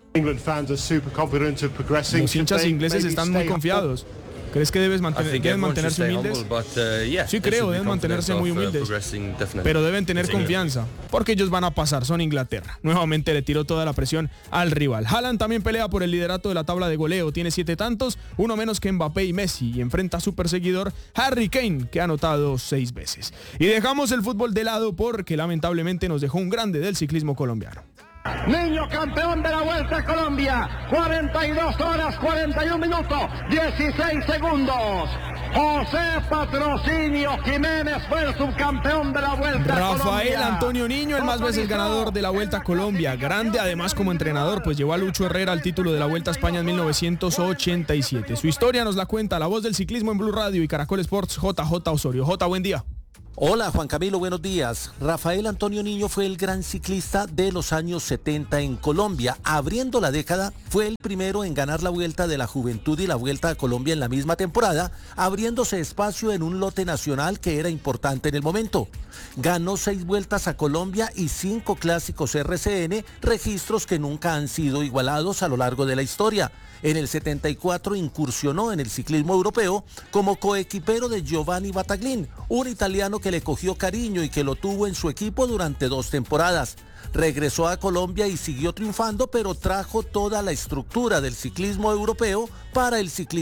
Los hinchas ingleses están muy confiados. ¿Crees que debes mantener, deben mantenerse humildes? Sí creo, deben mantenerse muy humildes, pero deben tener confianza, porque ellos van a pasar, son Inglaterra. Nuevamente le tiró toda la presión al rival. Haaland también pelea por el liderato de la tabla de goleo, tiene siete tantos, uno menos que Mbappé y Messi, y enfrenta a su perseguidor Harry Kane, que ha anotado seis veces. Y dejamos el fútbol de lado porque lamentablemente nos dejó un grande del ciclismo colombiano. Niño campeón de la Vuelta a Colombia, cuarenta y dos horas, cuarenta y un minutos, dieciséis segundos. José Patrocinio Jiménez fue el subcampeón de la Vuelta a Colombia. Rafael Antonio Niño, el más veces ganador de la Vuelta a Colombia. Grande además como entrenador, pues llevó a Lucho Herrera al título de la Vuelta a España en mil novecientos ochenta y siete. Su historia nos la cuenta la voz del ciclismo en Blue Radio y Caracol Sports, J J Osorio. J, buen día. Hola Juan Camilo, buenos días. Rafael Antonio Niño fue el gran ciclista de los años setenta en Colombia. Abriendo la década, fue el primero en ganar la Vuelta de la Juventud y la Vuelta a Colombia en la misma temporada, abriéndose espacio en un lote nacional que era importante en el momento. Ganó seis Vueltas a Colombia y cinco clásicos R C N, registros que nunca han sido igualados a lo largo de la historia. En el setenta y cuatro incursionó en el ciclismo europeo como coequipero de Giovanni Battaglin, un italiano que le cogió cariño y que lo tuvo en su equipo durante dos temporadas. Regresó a Colombia y siguió triunfando, pero trajo toda la estructura del ciclismo europeo para el ciclismo